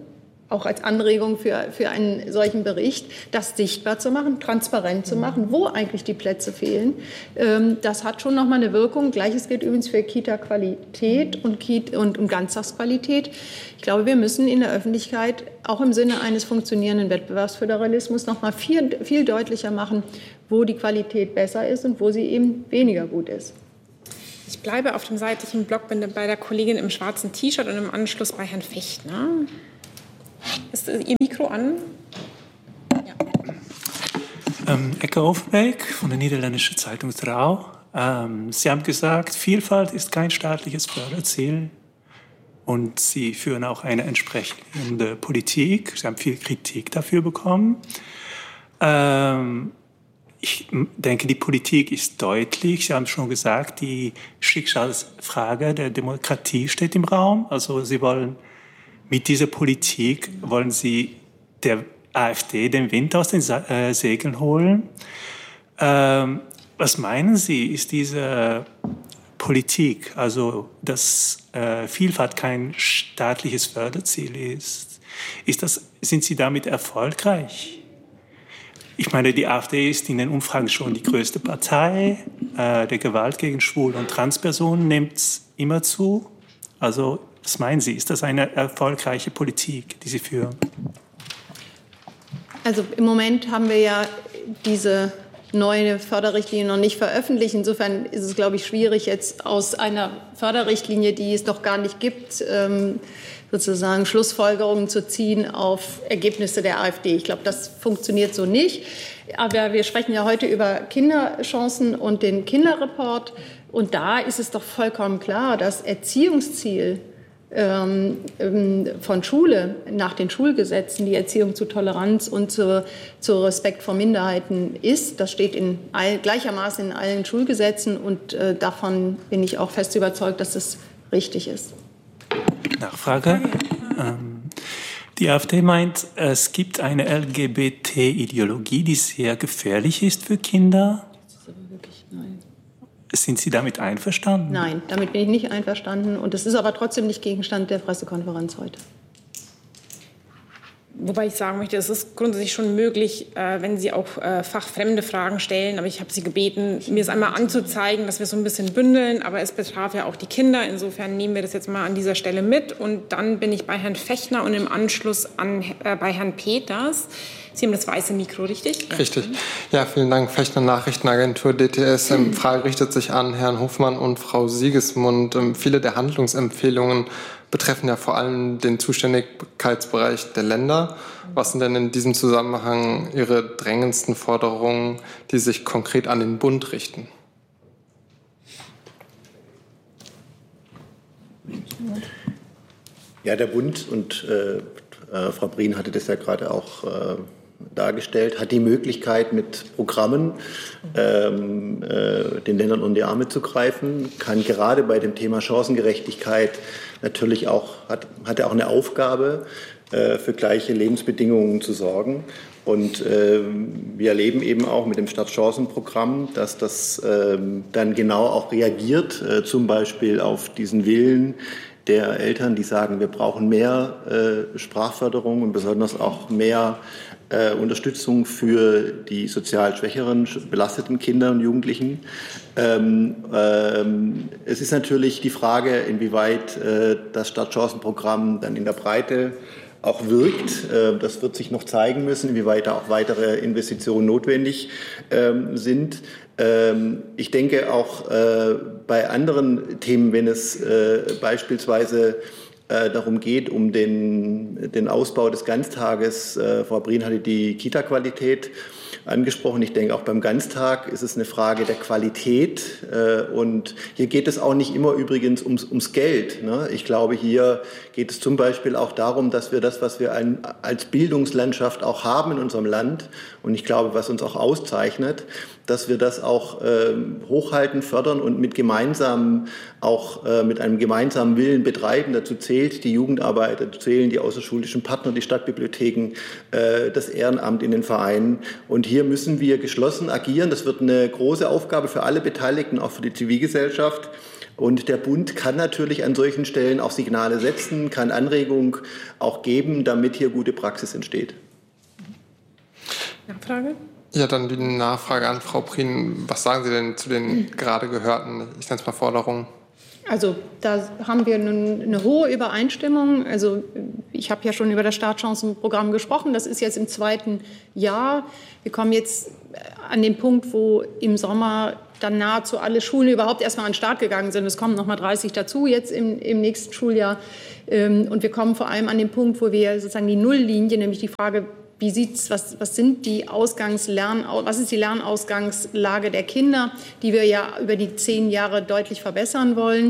auch als Anregung für, für einen solchen Bericht, das sichtbar zu machen, transparent zu machen, wo eigentlich die Plätze fehlen. Ähm, das hat schon nochmal eine Wirkung. Gleiches gilt übrigens für Kita-Qualität und, Kita- und, und Ganztagsqualität. Ich glaube, wir müssen in der Öffentlichkeit auch im Sinne eines funktionierenden Wettbewerbsföderalismus nochmal viel, viel deutlicher machen, wo die Qualität besser ist und wo sie eben weniger gut ist.
Ich bleibe auf dem seitlichen Block bei der Kollegin im schwarzen T-Shirt und im Anschluss bei Herrn Fechtner. Ist Ihr Mikro an? Ja.
Ähm, Ecke Overbeek von der niederländischen Zeitung Trouw. Ähm, Sie haben gesagt, Vielfalt ist kein staatliches Förderziel und Sie führen auch eine entsprechende Politik. Sie haben viel Kritik dafür bekommen. Ähm, ich denke, die Politik ist deutlich. Sie haben schon gesagt, die Schicksalsfrage der Demokratie steht im Raum. Also Sie wollen mit dieser Politik wollen Sie der AfD den Wind aus den äh, Segeln holen. Ähm, was meinen Sie, ist diese Politik, also dass äh, Vielfalt kein staatliches Förderziel ist, ist das, sind Sie damit erfolgreich? Ich meine, die AfD ist in den Umfragen schon die größte Partei. Äh, der Gewalt gegen Schwul- und Transpersonen nimmt immer zu. Also was meinen Sie, ist das eine erfolgreiche Politik, die Sie führen?
Also im Moment haben wir ja diese neue Förderrichtlinie noch nicht veröffentlicht. Insofern ist es, glaube ich, schwierig, jetzt aus einer Förderrichtlinie, die es noch gar nicht gibt, sozusagen Schlussfolgerungen zu ziehen auf Ergebnisse der AfD. Ich glaube, das funktioniert so nicht. Aber wir sprechen ja heute über Kinderchancen und den Kinderreport. Und da ist es doch vollkommen klar, das Erziehungsziel von Schule nach den Schulgesetzen, die Erziehung zu Toleranz und zu, zu Respekt vor Minderheiten ist. Das steht in all, gleichermaßen in allen Schulgesetzen und äh, davon bin ich auch fest überzeugt, dass es richtig ist.
Nachfrage. Ähm, die AfD meint, es gibt eine L G B T-Ideologie, die sehr gefährlich ist für Kinder. Sind Sie damit einverstanden?
Nein, damit bin ich nicht einverstanden. Und das ist aber trotzdem nicht Gegenstand der Pressekonferenz heute.
Wobei ich sagen möchte, es ist grundsätzlich schon möglich, äh, wenn Sie auch äh, fachfremde Fragen stellen. Aber ich habe Sie gebeten, mir es einmal anzuzeigen, dass wir so ein bisschen bündeln. Aber es betraf ja auch die Kinder. Insofern nehmen wir das jetzt mal an dieser Stelle mit. Und dann bin ich bei Herrn Fechtner und im Anschluss an, äh, bei Herrn Peters. Sie haben das weiße Mikro, richtig?
Richtig. Ja, vielen Dank. Fechtner Nachrichtenagentur D T S. Die Frage richtet sich an Herrn Hofmann und Frau Siegesmund. Viele der Handlungsempfehlungen betreffen ja vor allem den Zuständigkeitsbereich der Länder. Was sind denn in diesem Zusammenhang Ihre drängendsten Forderungen, die sich konkret an den Bund richten?
Ja, der Bund, und äh, äh, Frau Brien hatte das ja gerade auch äh, dargestellt, hat die Möglichkeit, mit Programmen ähm, äh, den Ländern unter die Arme zu greifen, kann gerade bei dem Thema Chancengerechtigkeit natürlich auch, hat, hat er auch eine Aufgabe, äh, für gleiche Lebensbedingungen zu sorgen. Und äh, wir erleben eben auch mit dem Stadtchancenprogramm, dass das äh, dann genau auch reagiert, äh, zum Beispiel auf diesen Willen der Eltern, die sagen, wir brauchen mehr äh, Sprachförderung und besonders auch mehr äh, Unterstützung für die sozial schwächeren, belasteten Kinder und Jugendlichen. Ähm, ähm, es ist natürlich die Frage, inwieweit äh, das Stadtchancenprogramm dann in der Breite auch wirkt. Äh, das wird sich noch zeigen müssen, inwieweit da auch weitere Investitionen notwendig ähm, sind. Ich denke auch äh, bei anderen Themen, wenn es äh, beispielsweise äh, darum geht, um den, den Ausbau des Ganztages, äh, Frau Brien hatte die Kita-Qualität angesprochen. Ich denke, auch beim Ganztag ist es eine Frage der Qualität. Äh, und hier geht es auch nicht immer übrigens ums, ums Geld. Ne? Ich glaube, hier geht es zum Beispiel auch darum, dass wir das, was wir ein, als Bildungslandschaft auch haben in unserem Land, und ich glaube, was uns auch auszeichnet, dass wir das auch äh, hochhalten, fördern und mit gemeinsamen, auch äh, mit einem gemeinsamen Willen betreiben. Dazu zählt die Jugendarbeit, dazu zählen die außerschulischen Partner, die Stadtbibliotheken, äh, das Ehrenamt in den Vereinen. Und hier müssen wir geschlossen agieren. Das wird eine große Aufgabe für alle Beteiligten, auch für die Zivilgesellschaft. Und der Bund kann natürlich an solchen Stellen auch Signale setzen, kann Anregungen auch geben, damit hier gute Praxis entsteht.
Nachfrage?
Ja, dann die Nachfrage an Frau Prien. Was sagen Sie denn zu den gerade gehörten, ich nenne es mal Forderungen?
Also da haben wir eine, eine hohe Übereinstimmung. Also ich habe ja schon über das Startchancenprogramm gesprochen. Das ist jetzt im zweiten Jahr. Wir kommen jetzt an den Punkt, wo im Sommer dann nahezu alle Schulen überhaupt erstmal an den Start gegangen sind. Es kommen noch mal dreißig dazu jetzt im, im nächsten Schuljahr. Und wir kommen vor allem an den Punkt, wo wir sozusagen die Nulllinie, nämlich die Frage, wie sieht's, was, was sind die Ausgangslern, was ist die Lernausgangslage der Kinder, die wir ja über die zehn Jahre deutlich verbessern wollen.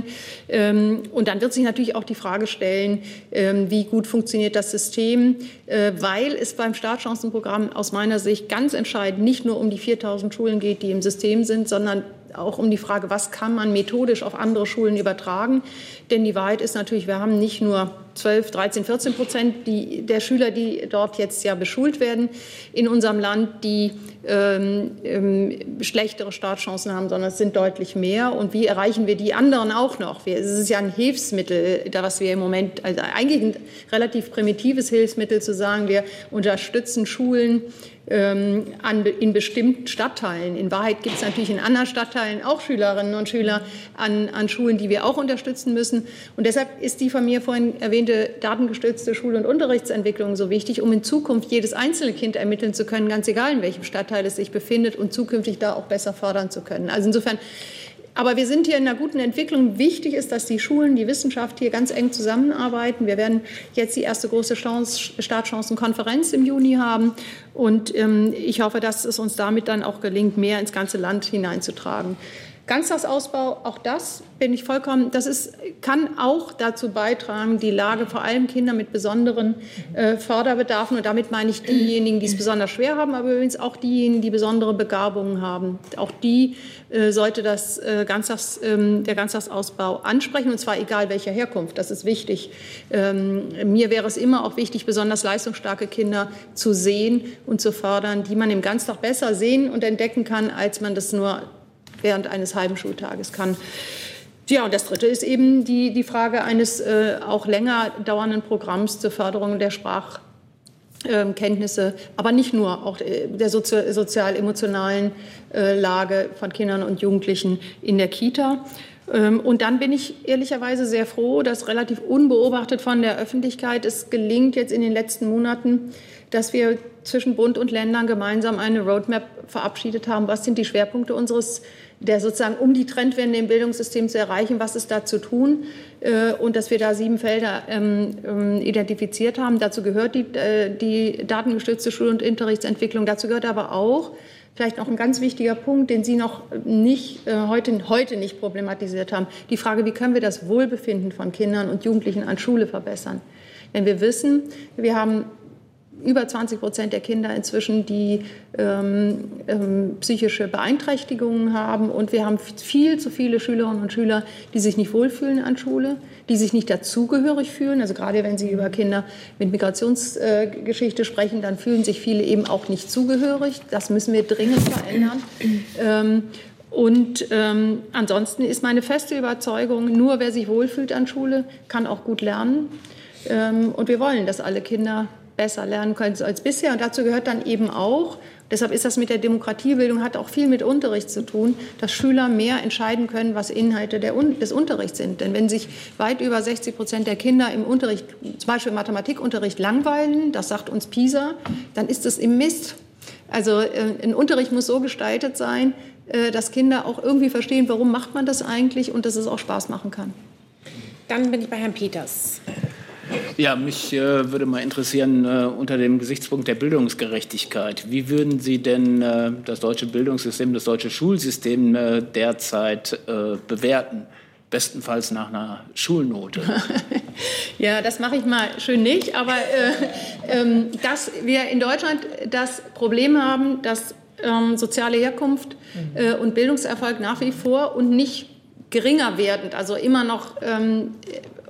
Und dann wird sich natürlich auch die Frage stellen, wie gut funktioniert das System, weil es beim Startchancenprogramm aus meiner Sicht ganz entscheidend nicht nur um die viertausend Schulen geht, die im System sind, sondern auch um die Frage, was kann man methodisch auf andere Schulen übertragen. Denn die Wahrheit ist natürlich, wir haben nicht nur zwölf, dreizehn, vierzehn Prozent die, der Schüler, die dort jetzt ja beschult werden in unserem Land, die ähm, ähm, schlechtere Startchancen haben, sondern es sind deutlich mehr. Und wie erreichen wir die anderen auch noch? Wir, es ist ja ein Hilfsmittel, da was wir im Moment, also eigentlich ein relativ primitives Hilfsmittel zu sagen, wir unterstützen Schulen ähm, an, in bestimmten Stadtteilen. In Wahrheit gibt es natürlich in anderen Stadtteilen auch Schülerinnen und Schüler an, an Schulen, die wir auch unterstützen müssen. Und deshalb ist die von mir vorhin erwähnte datengestützte Schul- und Unterrichtsentwicklung so wichtig, um in Zukunft jedes einzelne Kind ermitteln zu können, ganz egal in welchem Stadtteil es sich befindet, und zukünftig da auch besser fördern zu können. Also insofern, aber wir sind hier in einer guten Entwicklung. Wichtig ist, dass die Schulen, die Wissenschaft hier ganz eng zusammenarbeiten. Wir werden jetzt die erste große Startchancenkonferenz im Juni haben. Und ähm, ich hoffe, dass es uns damit dann auch gelingt, mehr ins ganze Land hineinzutragen. Ganztagsausbau, auch das bin ich vollkommen, das ist, kann auch dazu beitragen, die Lage, vor allem Kinder mit besonderen äh, Förderbedarfen, und damit meine ich diejenigen, die es besonders schwer haben, aber übrigens auch diejenigen, die besondere Begabungen haben. Auch die äh, sollte das, äh, Ganztags, ähm, der Ganztagsausbau ansprechen, und zwar egal welcher Herkunft, das ist wichtig. Ähm, mir wäre es immer auch wichtig, besonders leistungsstarke Kinder zu sehen und zu fördern, die man im Ganztag besser sehen und entdecken kann, als man das nur während eines halben Schultages kann. Ja, und das Dritte ist eben die, die Frage eines äh, auch länger dauernden Programms zur Förderung der Sprachkenntnisse, äh, aber nicht nur, auch äh, der sozio- sozial-emotionalen äh, Lage von Kindern und Jugendlichen in der Kita. Ähm, und dann bin ich ehrlicherweise sehr froh, dass relativ unbeobachtet von der Öffentlichkeit es gelingt, jetzt in den letzten Monaten, dass wir zwischen Bund und Ländern gemeinsam eine Roadmap verabschiedet haben. Was sind die Schwerpunkte unseres, der sozusagen, um die Trendwende im Bildungssystem zu erreichen, was ist da zu tun? Äh, und dass wir da sieben Felder ähm, ähm, identifiziert haben. Dazu gehört die, äh, die datengestützte Schul- und Unterrichtsentwicklung. Dazu gehört aber auch vielleicht noch ein ganz wichtiger Punkt, den Sie noch nicht, äh, heute, heute nicht problematisiert haben. Die Frage, wie können wir das Wohlbefinden von Kindern und Jugendlichen an Schule verbessern? Denn wir wissen, wir haben über zwanzig Prozent der Kinder inzwischen, die ähm, ähm, psychische Beeinträchtigungen haben. Und wir haben viel zu viele Schülerinnen und Schüler, die sich nicht wohlfühlen an Schule, die sich nicht dazugehörig fühlen. Also gerade wenn Sie über Kinder mit Migrationsgeschichte äh, sprechen, dann fühlen sich viele eben auch nicht zugehörig. Das müssen wir dringend verändern. Ähm, Und ähm, ansonsten ist meine feste Überzeugung, nur wer sich wohlfühlt an Schule, kann auch gut lernen. Ähm, und wir wollen, dass alle Kinder besser lernen können als bisher. Und dazu gehört dann eben auch, deshalb ist das mit der Demokratiebildung, hat auch viel mit Unterricht zu tun, dass Schüler mehr entscheiden können, was Inhalte der, des Unterrichts sind. Denn wenn sich weit über sechzig Prozent der Kinder im Unterricht, zum Beispiel im Mathematikunterricht, langweilen, das sagt uns PISA, dann ist es im Mist. Also äh, ein Unterricht muss so gestaltet sein, äh, dass Kinder auch irgendwie verstehen, warum macht man das eigentlich, und dass es auch Spaß machen kann.
Dann bin ich bei Herrn Peters.
Ja, mich äh, würde mal interessieren, äh, unter dem Gesichtspunkt der Bildungsgerechtigkeit, wie würden Sie denn äh, das deutsche Bildungssystem, das deutsche Schulsystem äh, derzeit äh, bewerten? Bestenfalls nach einer Schulnote.
Ja, das mache ich mal schön nicht, aber äh, äh, dass wir in Deutschland das Problem haben, dass ähm, soziale Herkunft äh, und Bildungserfolg nach wie vor und nicht geringer werdend, also immer noch ähm,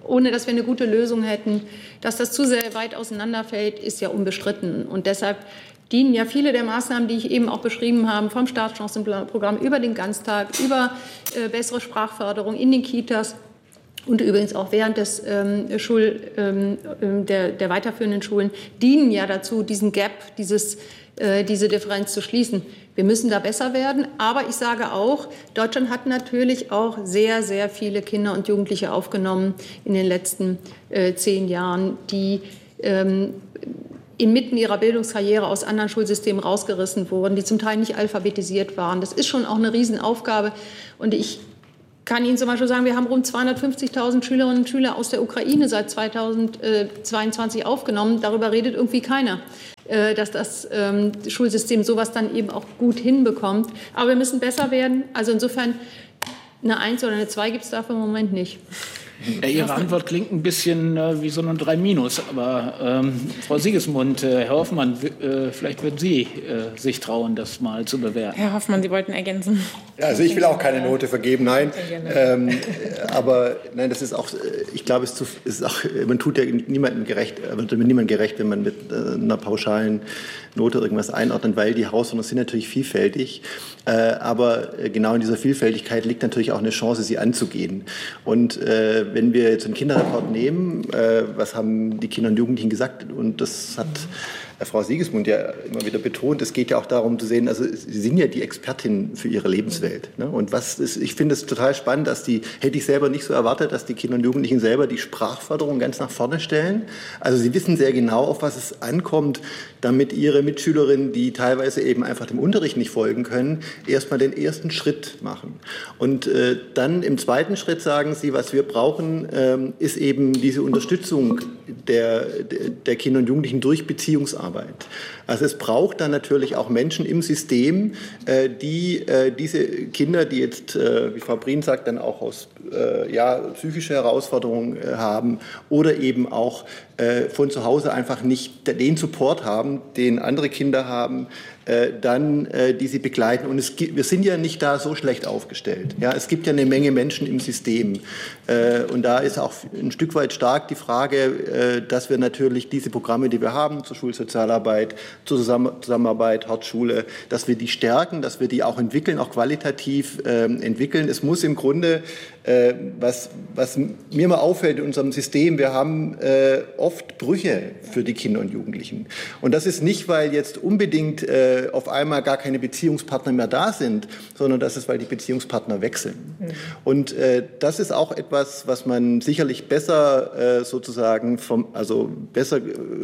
ohne dass wir eine gute Lösung hätten. Dass das zu sehr weit auseinanderfällt, ist ja unbestritten. Und deshalb dienen ja viele der Maßnahmen, die ich eben auch beschrieben habe, vom Startchancenprogramm über den Ganztag, über äh, bessere Sprachförderung in den Kitas und übrigens auch während des, ähm, Schul, ähm, der, der weiterführenden Schulen, dienen ja dazu, diesen Gap, dieses, äh, diese Differenz zu schließen. Wir müssen da besser werden. Aber ich sage auch, Deutschland hat natürlich auch sehr, sehr viele Kinder und Jugendliche aufgenommen in den letzten äh, zehn Jahren, die ähm, inmitten ihrer Bildungskarriere aus anderen Schulsystemen rausgerissen wurden, die zum Teil nicht alphabetisiert waren. Das ist schon auch eine Riesenaufgabe. Und ich kann Ihnen zum Beispiel sagen, wir haben rund zweihundertfünfzigtausend Schülerinnen und Schüler aus der Ukraine seit zweitausendzweiundzwanzig aufgenommen. Darüber redet irgendwie keiner, dass das Schulsystem sowas dann eben auch gut hinbekommt. Aber wir müssen besser werden. Also insofern eine Eins oder eine Zwei gibt es dafür im Moment nicht.
Ja, Ihre Antwort klingt ein bisschen äh, wie so eine drei Minus. Aber ähm, Frau Siegesmund, äh, Herr Hoffmann, äh, vielleicht würden Sie äh, sich trauen, das mal zu bewerten.
Herr Hoffmann, Sie wollten ergänzen.
Ja, also ich will auch keine Note vergeben, nein. Ähm, aber nein, das ist auch, ich glaube, es ist auch, man tut ja niemandem gerecht, man tut niemandem gerecht, wenn man mit äh, einer pauschalen Note irgendwas einordnet, weil die Herausforderungen sind natürlich vielfältig. Äh, aber genau in dieser Vielfältigkeit liegt natürlich auch eine Chance, sie anzugehen. Und äh, wenn wir jetzt einen Kinderreport nehmen, äh, was haben die Kinder und Jugendlichen gesagt? Und das hat Frau Siegesmund ja immer wieder betont, es geht ja auch darum zu sehen, also Sie sind ja die Expertin für Ihre Lebenswelt. Ne? Und was ist, ich finde es total spannend, dass die, hätte ich selber nicht so erwartet, dass die Kinder und Jugendlichen selber die Sprachförderung ganz nach vorne stellen. Also sie wissen sehr genau, auf was es ankommt, damit ihre Mitschülerinnen, die teilweise eben einfach dem Unterricht nicht folgen können, erstmal den ersten Schritt machen. Und äh, dann im zweiten Schritt sagen sie, was wir brauchen, ähm, ist eben diese Unterstützung der, der Kinder und Jugendlichen durch Beziehungsarbeit. Also es braucht dann natürlich auch Menschen im System, äh, die äh, diese Kinder, die jetzt, äh, wie Frau Prien sagt, dann auch aus äh, ja, psychische Herausforderungen äh, haben oder eben auch äh, von zu Hause einfach nicht den Support haben, den andere Kinder haben, äh, dann äh, die sie begleiten. Und es gibt, wir sind ja nicht da so schlecht aufgestellt. Ja, es gibt ja eine Menge Menschen im System. Äh, und da ist auch ein Stück weit stark die Frage, äh, dass wir natürlich diese Programme, die wir haben zur Schulsozialarbeit, zur Zusammenarbeit, Hortschule, dass wir die stärken, dass wir die auch entwickeln, auch qualitativ äh, entwickeln. Es muss im Grunde, äh, was, was mir mal auffällt in unserem System, wir haben äh, oft Brüche für die Kinder und Jugendlichen. Und das ist nicht, weil jetzt unbedingt äh, auf einmal gar keine Beziehungspartner mehr da sind, sondern das ist, weil die Beziehungspartner wechseln. Mhm. Und äh, das ist auch etwas, was man sicherlich besser äh, sozusagen vom, also besser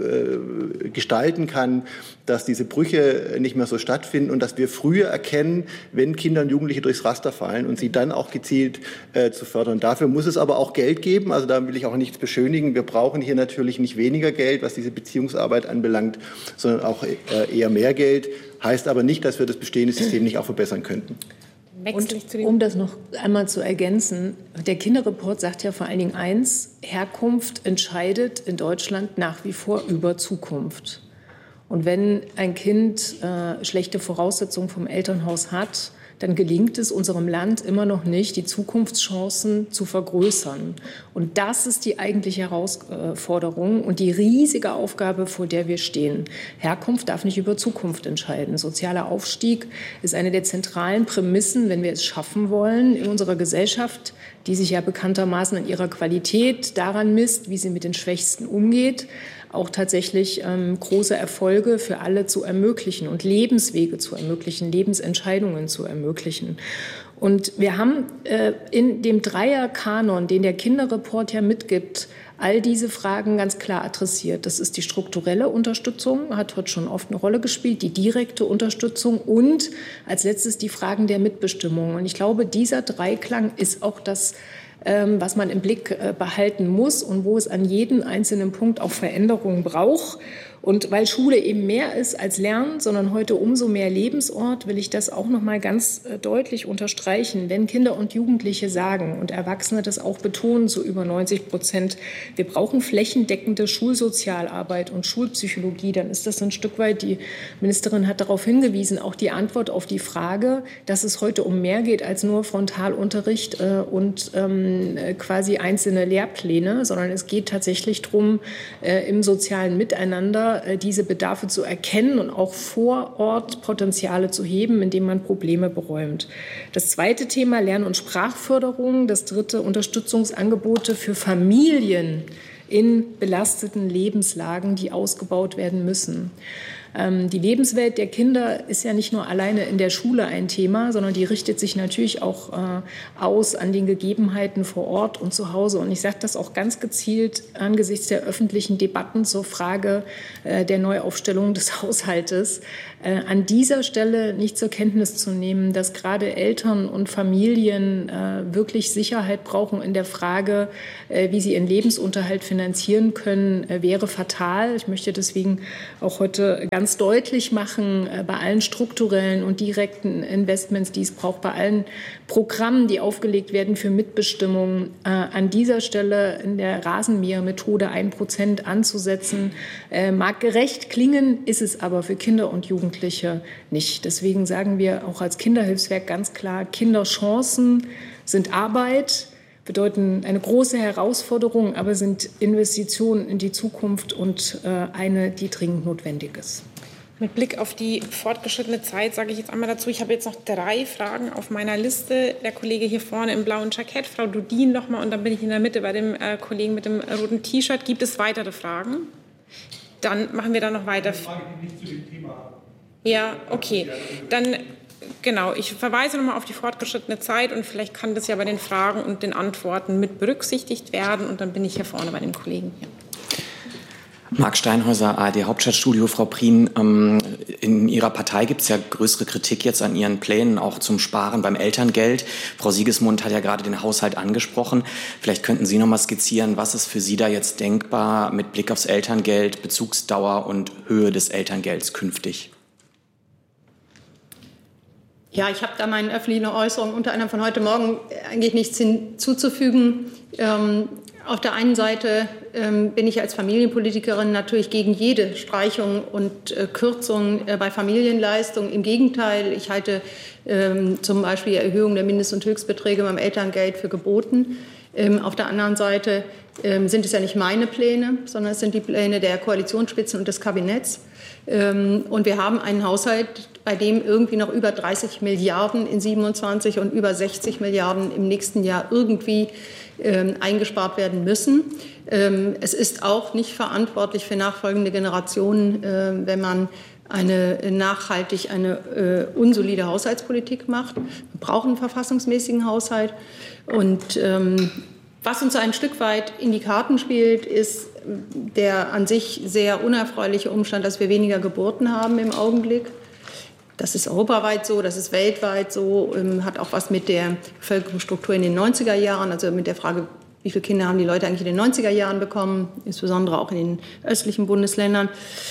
äh, gestalten kann, dass diese Brüche nicht mehr so stattfinden und dass wir früher erkennen, wenn Kinder und Jugendliche durchs Raster fallen und sie dann auch gezielt äh, zu fördern. Dafür muss es aber auch Geld geben, also da will ich auch nichts beschönigen. Wir brauchen hier natürlich nicht weniger Geld, was diese Beziehungsarbeit anbelangt, sondern auch äh, eher mehr Geld. Heißt aber nicht, dass wir das bestehende System nicht auch verbessern könnten.
Und um das noch einmal zu ergänzen, der Kinderreport sagt ja vor allen Dingen eins, Herkunft entscheidet in Deutschland nach wie vor über Zukunft. Und wenn ein Kind äh, schlechte Voraussetzungen vom Elternhaus hat, dann gelingt es unserem Land immer noch nicht, die Zukunftschancen zu vergrößern. Und das ist die eigentliche Herausforderung und die riesige Aufgabe, vor der wir stehen. Herkunft darf nicht über Zukunft entscheiden. Sozialer Aufstieg ist eine der zentralen Prämissen, wenn wir es schaffen wollen, in unserer Gesellschaft, die sich ja bekanntermaßen an ihrer Qualität daran misst, wie sie mit den Schwächsten umgeht, auch tatsächlich ähm, große Erfolge für alle zu ermöglichen und Lebenswege zu ermöglichen, Lebensentscheidungen zu ermöglichen. Und wir haben äh, in dem Dreierkanon, den der Kinderreport ja mitgibt, all diese Fragen ganz klar adressiert. Das ist die strukturelle Unterstützung, hat heute schon oft eine Rolle gespielt, die direkte Unterstützung und als letztes die Fragen der Mitbestimmung. Und ich glaube, dieser Dreiklang ist auch das, was man im Blick behalten muss und wo es an jedem einzelnen Punkt auch Veränderungen braucht. Und weil Schule eben mehr ist als Lernen, sondern heute umso mehr Lebensort, will ich das auch noch mal ganz deutlich unterstreichen. Wenn Kinder und Jugendliche sagen und Erwachsene das auch betonen, so über neunzig Prozent, wir brauchen flächendeckende Schulsozialarbeit und Schulpsychologie, dann ist das ein Stück weit, die Ministerin hat darauf hingewiesen, auch die Antwort auf die Frage, dass es heute um mehr geht als nur Frontalunterricht äh, und ähm, quasi einzelne Lehrpläne, sondern es geht tatsächlich darum, äh, im sozialen Miteinander diese Bedarfe zu erkennen und auch vor Ort Potenziale zu heben, indem man Probleme beräumt. Das zweite Thema Lern- und Sprachförderung. Das dritte Unterstützungsangebote für Familien in belasteten Lebenslagen, die ausgebaut werden müssen. Die Lebenswelt der Kinder ist ja nicht nur alleine in der Schule ein Thema, sondern die richtet sich natürlich auch äh, aus an den Gegebenheiten vor Ort und zu Hause. Und ich sage das auch ganz gezielt angesichts der öffentlichen Debatten zur Frage äh, der Neuaufstellung des Haushaltes. Äh, an dieser Stelle nicht zur Kenntnis zu nehmen, dass gerade Eltern und Familien äh, wirklich Sicherheit brauchen in der Frage, äh, wie sie ihren Lebensunterhalt finanzieren können, äh, wäre fatal. Ich möchte deswegen auch heute ganz ganz deutlich machen, bei allen strukturellen und direkten Investments, die es braucht, bei allen Programmen, die aufgelegt werden für Mitbestimmung, äh, an dieser Stelle in der Rasenmähermethode ein Prozent anzusetzen, äh, mag gerecht klingen, ist es aber für Kinder und Jugendliche nicht. Deswegen sagen wir auch als Kinderhilfswerk ganz klar, Kinderchancen sind Arbeit, bedeuten eine große Herausforderung, aber sind Investitionen in die Zukunft und äh, eine, die dringend notwendig ist.
Mit Blick auf die fortgeschrittene Zeit sage ich jetzt einmal dazu, ich habe jetzt noch drei Fragen auf meiner Liste. Der Kollege hier vorne im blauen Jackett, Frau Dudin nochmal, und dann bin ich in der Mitte bei dem äh, Kollegen mit dem roten T-Shirt. Gibt es weitere Fragen? Dann machen wir da noch weiter. Eine Frage, die nicht zu dem Thema haben. Ja, okay. Dann, genau, ich verweise nochmal auf die fortgeschrittene Zeit und vielleicht kann das ja bei den Fragen und den Antworten mit berücksichtigt werden. Und dann bin ich hier vorne bei dem Kollegen hier.
Marc Steinhäuser, A R D Hauptstadtstudio. Frau Prien, ähm, in Ihrer Partei gibt es ja größere Kritik jetzt an Ihren Plänen, auch zum Sparen beim Elterngeld. Frau Siegesmund hat ja gerade den Haushalt angesprochen. Vielleicht könnten Sie noch mal skizzieren, was ist für Sie da jetzt denkbar mit Blick aufs Elterngeld, Bezugsdauer und Höhe des Elterngelds künftig?
Ja, ich habe da meinen öffentlichen Äußerungen unter anderem von heute Morgen eigentlich nichts hinzuzufügen. Ähm, Auf der einen Seite ähm, bin ich als Familienpolitikerin natürlich gegen jede Streichung und äh, Kürzung äh, bei Familienleistungen. Im Gegenteil, ich halte ähm, zum Beispiel die Erhöhung der Mindest- und Höchstbeträge beim Elterngeld für geboten. Ähm, auf der anderen Seite ähm, sind es ja nicht meine Pläne, sondern es sind die Pläne der Koalitionsspitzen und des Kabinetts. Ähm, und wir haben einen Haushalt, bei dem irgendwie noch über dreißig Milliarden in siebenundzwanzig und über sechzig Milliarden im nächsten Jahr irgendwie ähm, eingespart werden müssen. Ähm, es ist auch nicht verantwortlich für nachfolgende Generationen, äh, wenn man eine nachhaltig eine äh, unsolide Haushaltspolitik macht. Wir brauchen einen verfassungsmäßigen Haushalt. Und ähm, was uns ein Stück weit in die Karten spielt, ist der an sich sehr unerfreuliche Umstand, dass wir weniger Geburten haben im Augenblick. Das ist europaweit so, das ist weltweit so, ähm, hat auch was mit der Bevölkerungsstruktur in den neunziger Jahren, also mit der Frage, wie viele Kinder haben die Leute eigentlich in den neunziger Jahren bekommen, insbesondere auch in den östlichen Bundesländern.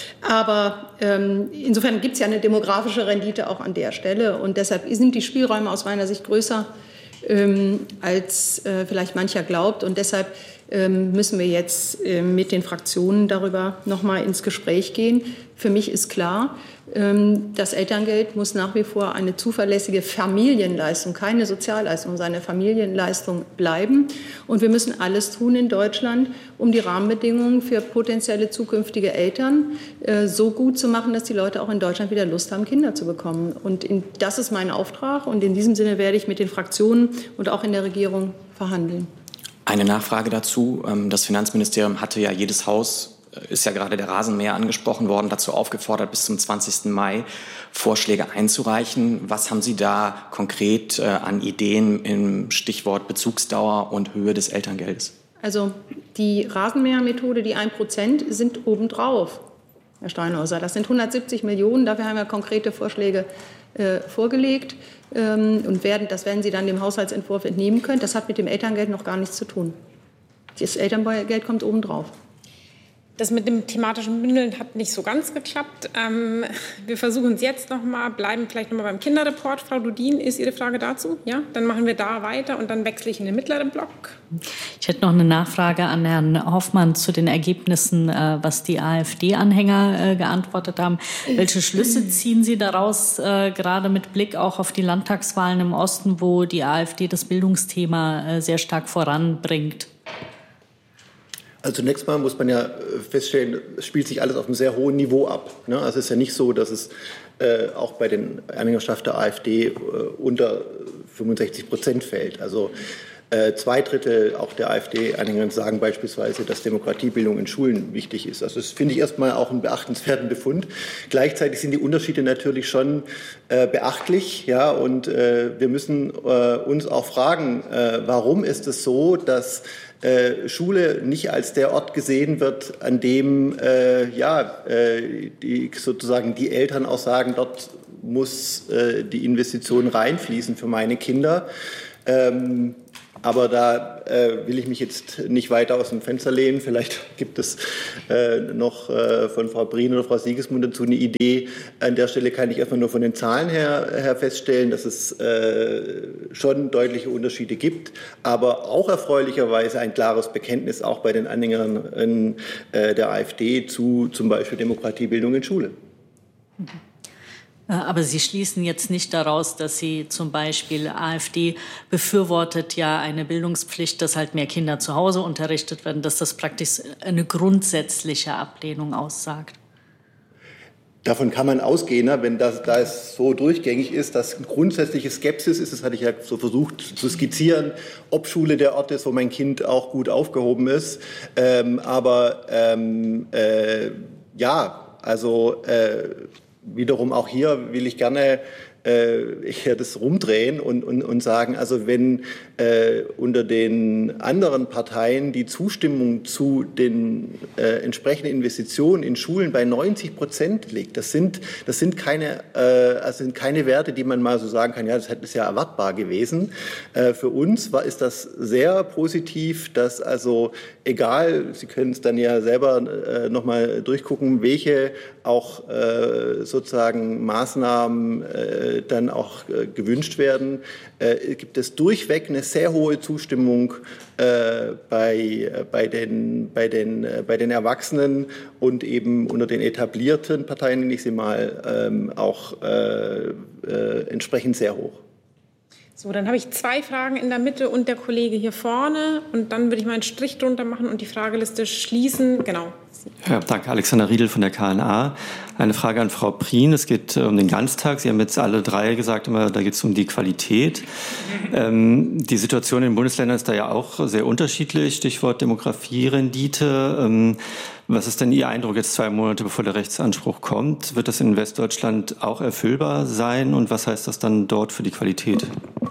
Aber ähm, insofern gibt es ja eine demografische Rendite auch an der Stelle. Und deshalb sind die Spielräume aus meiner Sicht größer, ähm, als äh, vielleicht mancher glaubt. Und deshalb ähm, müssen wir jetzt äh, mit den Fraktionen darüber noch mal ins Gespräch gehen. Für mich ist klar, das Elterngeld muss nach wie vor eine zuverlässige Familienleistung, keine Sozialleistung, sondern eine Familienleistung bleiben. Und wir müssen alles tun in Deutschland, um die Rahmenbedingungen für potenzielle zukünftige Eltern äh, so gut zu machen, dass die Leute auch in Deutschland wieder Lust haben, Kinder zu bekommen. Und in, das ist mein Auftrag. Und in diesem Sinne werde ich mit den Fraktionen und auch in der Regierung verhandeln.
Eine Nachfrage dazu. Das Finanzministerium hatte ja jedes Haus, ist ja gerade der Rasenmäher angesprochen worden, dazu aufgefordert, bis zum zwanzigsten Mai Vorschläge einzureichen. Was haben Sie da konkret äh, an Ideen im Stichwort Bezugsdauer und Höhe des Elterngeldes?
Also die Rasenmähermethode, die ein Prozent, sind obendrauf, Herr Steinhäuser. Das sind hundertsiebzig Millionen. Dafür haben wir konkrete Vorschläge äh, vorgelegt. Ähm, und werden, das werden Sie dann dem Haushaltsentwurf entnehmen können. Das hat mit dem Elterngeld noch gar nichts zu tun. Das Elterngeld kommt obendrauf.
Das mit dem thematischen Bündeln hat nicht so ganz geklappt. Ähm, wir versuchen es jetzt noch mal, bleiben vielleicht noch mal beim Kinderreport. Frau Dudin, ist Ihre Frage dazu? Ja, dann machen wir da weiter und dann wechsle ich in den mittleren Block.
Ich hätte noch eine Nachfrage an Herrn Hoffmann zu den Ergebnissen, äh, was die AfD-Anhänger äh, geantwortet haben. Welche Schlüsse ziehen Sie daraus, äh, gerade mit Blick auch auf die Landtagswahlen im Osten, wo die AfD das Bildungsthema äh, sehr stark voranbringt?
Also zunächst mal muss man ja feststellen, es spielt sich alles auf einem sehr hohen Niveau ab. Ne? Also es ist ja nicht so, dass es äh, auch bei den Anhängerschaft der AfD äh, unter fünfundsechzig Prozent fällt. Also äh, zwei Drittel auch der AfD-Anhänger sagen beispielsweise, dass Demokratiebildung in Schulen wichtig ist. Also das finde ich erstmal auch einen beachtenswerten Befund. Gleichzeitig sind die Unterschiede natürlich schon äh, beachtlich, ja, und äh, wir müssen äh, uns auch fragen, äh, warum ist es so, dass Äh, Schule nicht als der Ort gesehen wird, an dem äh, ja, äh, die, sozusagen die Eltern auch sagen, dort muss äh, die Investition reinfließen für meine Kinder. Ähm, aber da äh, will ich mich jetzt nicht weiter aus dem Fenster lehnen. Vielleicht gibt es äh, noch äh, von Frau Prien oder Frau Siegesmund dazu eine Idee. An der Stelle kann ich erstmal nur von den Zahlen her, her feststellen, dass es äh, schon deutliche Unterschiede gibt, aber auch erfreulicherweise ein klares Bekenntnis auch bei den Anhängern äh, der AfD zu zum Beispiel Demokratiebildung in Schule.
Mhm. Aber Sie schließen jetzt nicht daraus, dass Sie zum Beispiel AfD befürwortet ja eine Bildungspflicht, dass halt mehr Kinder zu Hause unterrichtet werden, dass das praktisch eine grundsätzliche Ablehnung aussagt.
Davon kann man ausgehen, wenn das, da es so durchgängig ist, dass grundsätzliche Skepsis ist, das hatte ich ja so versucht zu skizzieren, ob Schule der Ort ist, wo mein Kind auch gut aufgehoben ist. Ähm, aber ähm, äh, ja, also äh, wiederum auch hier will ich gerne äh, hier das rumdrehen und, und, und sagen, also wenn äh, unter den anderen Parteien die Zustimmung zu den äh, entsprechenden Investitionen in Schulen bei neunzig Prozent liegt, das sind, das sind keine, äh, also sind keine Werte, die man mal so sagen kann, ja, das ist ja erwartbar gewesen. Äh, für uns war, ist das sehr positiv, dass also egal, Sie können es dann ja selber äh, noch mal durchgucken, welche auch äh, sozusagen Maßnahmen äh, dann auch äh, gewünscht werden, äh, gibt es durchweg eine sehr hohe Zustimmung äh, bei, äh, bei, den, bei, den, äh, bei den Erwachsenen und eben unter den etablierten Parteien, nenne ich sie mal, ähm, auch äh, äh, entsprechend sehr hoch.
So, dann habe ich zwei Fragen in der Mitte und der Kollege hier vorne. Und dann würde ich mal einen Strich drunter machen und die Frageliste schließen. Genau.
Ja, danke. Alexander Riedel von der K N A. Eine Frage an Frau Prien. Es geht um den Ganztag. Sie haben jetzt alle drei gesagt, immer, da geht es um die Qualität. Ähm, die Situation in den Bundesländern ist da ja auch sehr unterschiedlich. Stichwort Demografierendite. Ähm, was ist denn Ihr Eindruck jetzt zwei Monate bevor der Rechtsanspruch kommt? Wird das in Westdeutschland auch erfüllbar sein? Und was heißt das dann dort für die Qualität?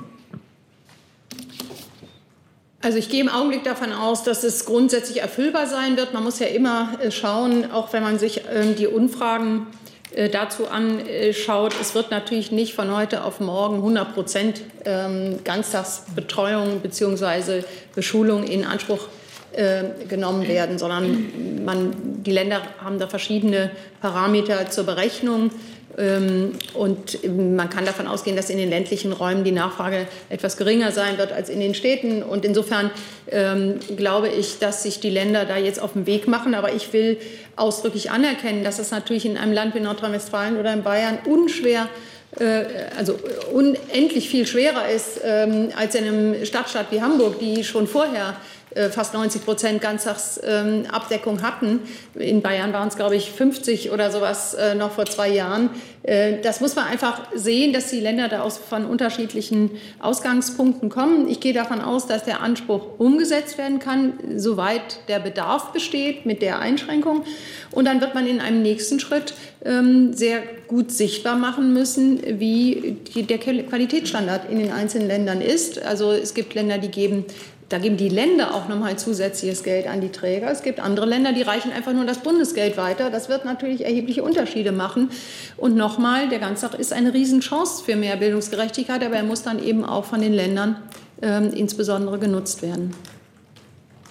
Also ich gehe im Augenblick davon aus, dass es grundsätzlich erfüllbar sein wird. Man muss ja immer schauen, auch wenn man sich die Umfragen dazu anschaut, es wird natürlich nicht von heute auf morgen hundert Prozent Ganztagsbetreuung bzw. Beschulung in Anspruch genommen werden, sondern man, die Länder haben da verschiedene Parameter zur Berechnung. Und man kann davon ausgehen, dass in den ländlichen Räumen die Nachfrage etwas geringer sein wird als in den Städten. Und insofern ähm, glaube ich, dass sich die Länder da jetzt auf den Weg machen. Aber ich will ausdrücklich anerkennen, dass es natürlich in einem Land wie Nordrhein-Westfalen oder in Bayern unschwer, äh, also unendlich viel schwerer ist ähm, als in einem Stadtstaat wie Hamburg, die schon vorher fast neunzig Prozent Ganztagsabdeckung hatten. In Bayern waren es, glaube ich, fünfzig oder sowas noch vor zwei Jahren. Das muss man einfach sehen, dass die Länder da aus, von unterschiedlichen Ausgangspunkten kommen. Ich gehe davon aus, dass der Anspruch umgesetzt werden kann, soweit der Bedarf besteht, mit der Einschränkung. Und dann wird man in einem nächsten Schritt ähm, sehr gut sichtbar machen müssen, wie die, der Qualitätsstandard in den einzelnen Ländern ist. Also es gibt Länder, die geben Da geben die Länder auch nochmal zusätzliches Geld an die Träger. Es gibt andere Länder, die reichen einfach nur das Bundesgeld weiter. Das wird natürlich erhebliche Unterschiede machen. Und nochmal, der Ganztag ist eine Riesenchance für mehr Bildungsgerechtigkeit, aber er muss dann eben auch von den Ländern äh, insbesondere genutzt werden.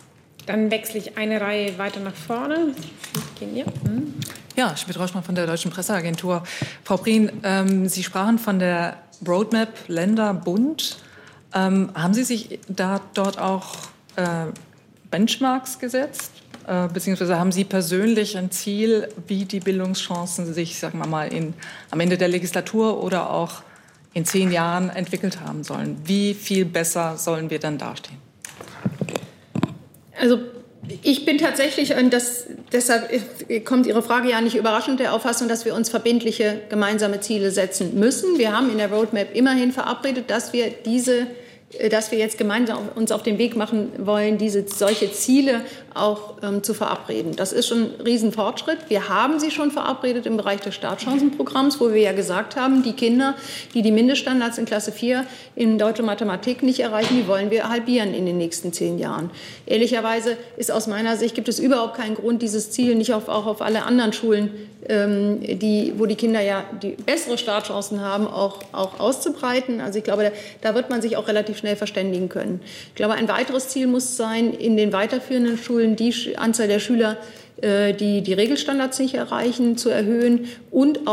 Dann wechsle ich eine Reihe weiter nach vorne. Gehen wir. Hm.
Ja, Schmidt-Rauschmann von der Deutschen Presseagentur. Frau Prien, ähm, Sie sprachen von der Roadmap Länder-Bund. Ähm, haben Sie sich da dort auch äh, Benchmarks gesetzt? Äh, beziehungsweise haben Sie persönlich ein Ziel, wie die Bildungschancen sich, sagen wir mal, in, am Ende der Legislatur oder auch in zehn Jahren entwickelt haben sollen? Wie viel besser sollen wir dann dastehen?
Also ich bin tatsächlich, und das, deshalb kommt Ihre Frage ja nicht überraschend, der Auffassung, dass wir uns verbindliche gemeinsame Ziele setzen müssen. Wir haben in der Roadmap immerhin verabredet, dass wir diese dass wir jetzt gemeinsam uns auf den Weg machen wollen, diese solche Ziele auch ähm, zu verabreden. Das ist schon ein Riesenfortschritt. Wir haben sie schon verabredet im Bereich des Startchancenprogramms, wo wir ja gesagt haben, die Kinder, die die Mindeststandards in Klasse vier in Deutsch und Mathematik nicht erreichen, die wollen wir halbieren in den nächsten zehn Jahren. Ehrlicherweise ist aus meiner Sicht, gibt es überhaupt keinen Grund, dieses Ziel nicht auf, auch auf alle anderen Schulen, ähm, die, wo die Kinder ja die bessere Startchancen haben, auch, auch auszubreiten. Also ich glaube, da, da wird man sich auch relativ schnell verständigen können. Ich glaube, ein weiteres Ziel muss sein, in den weiterführenden Schulen die Anzahl der Schüler, die die Regelstandards nicht erreichen, zu erhöhen und auch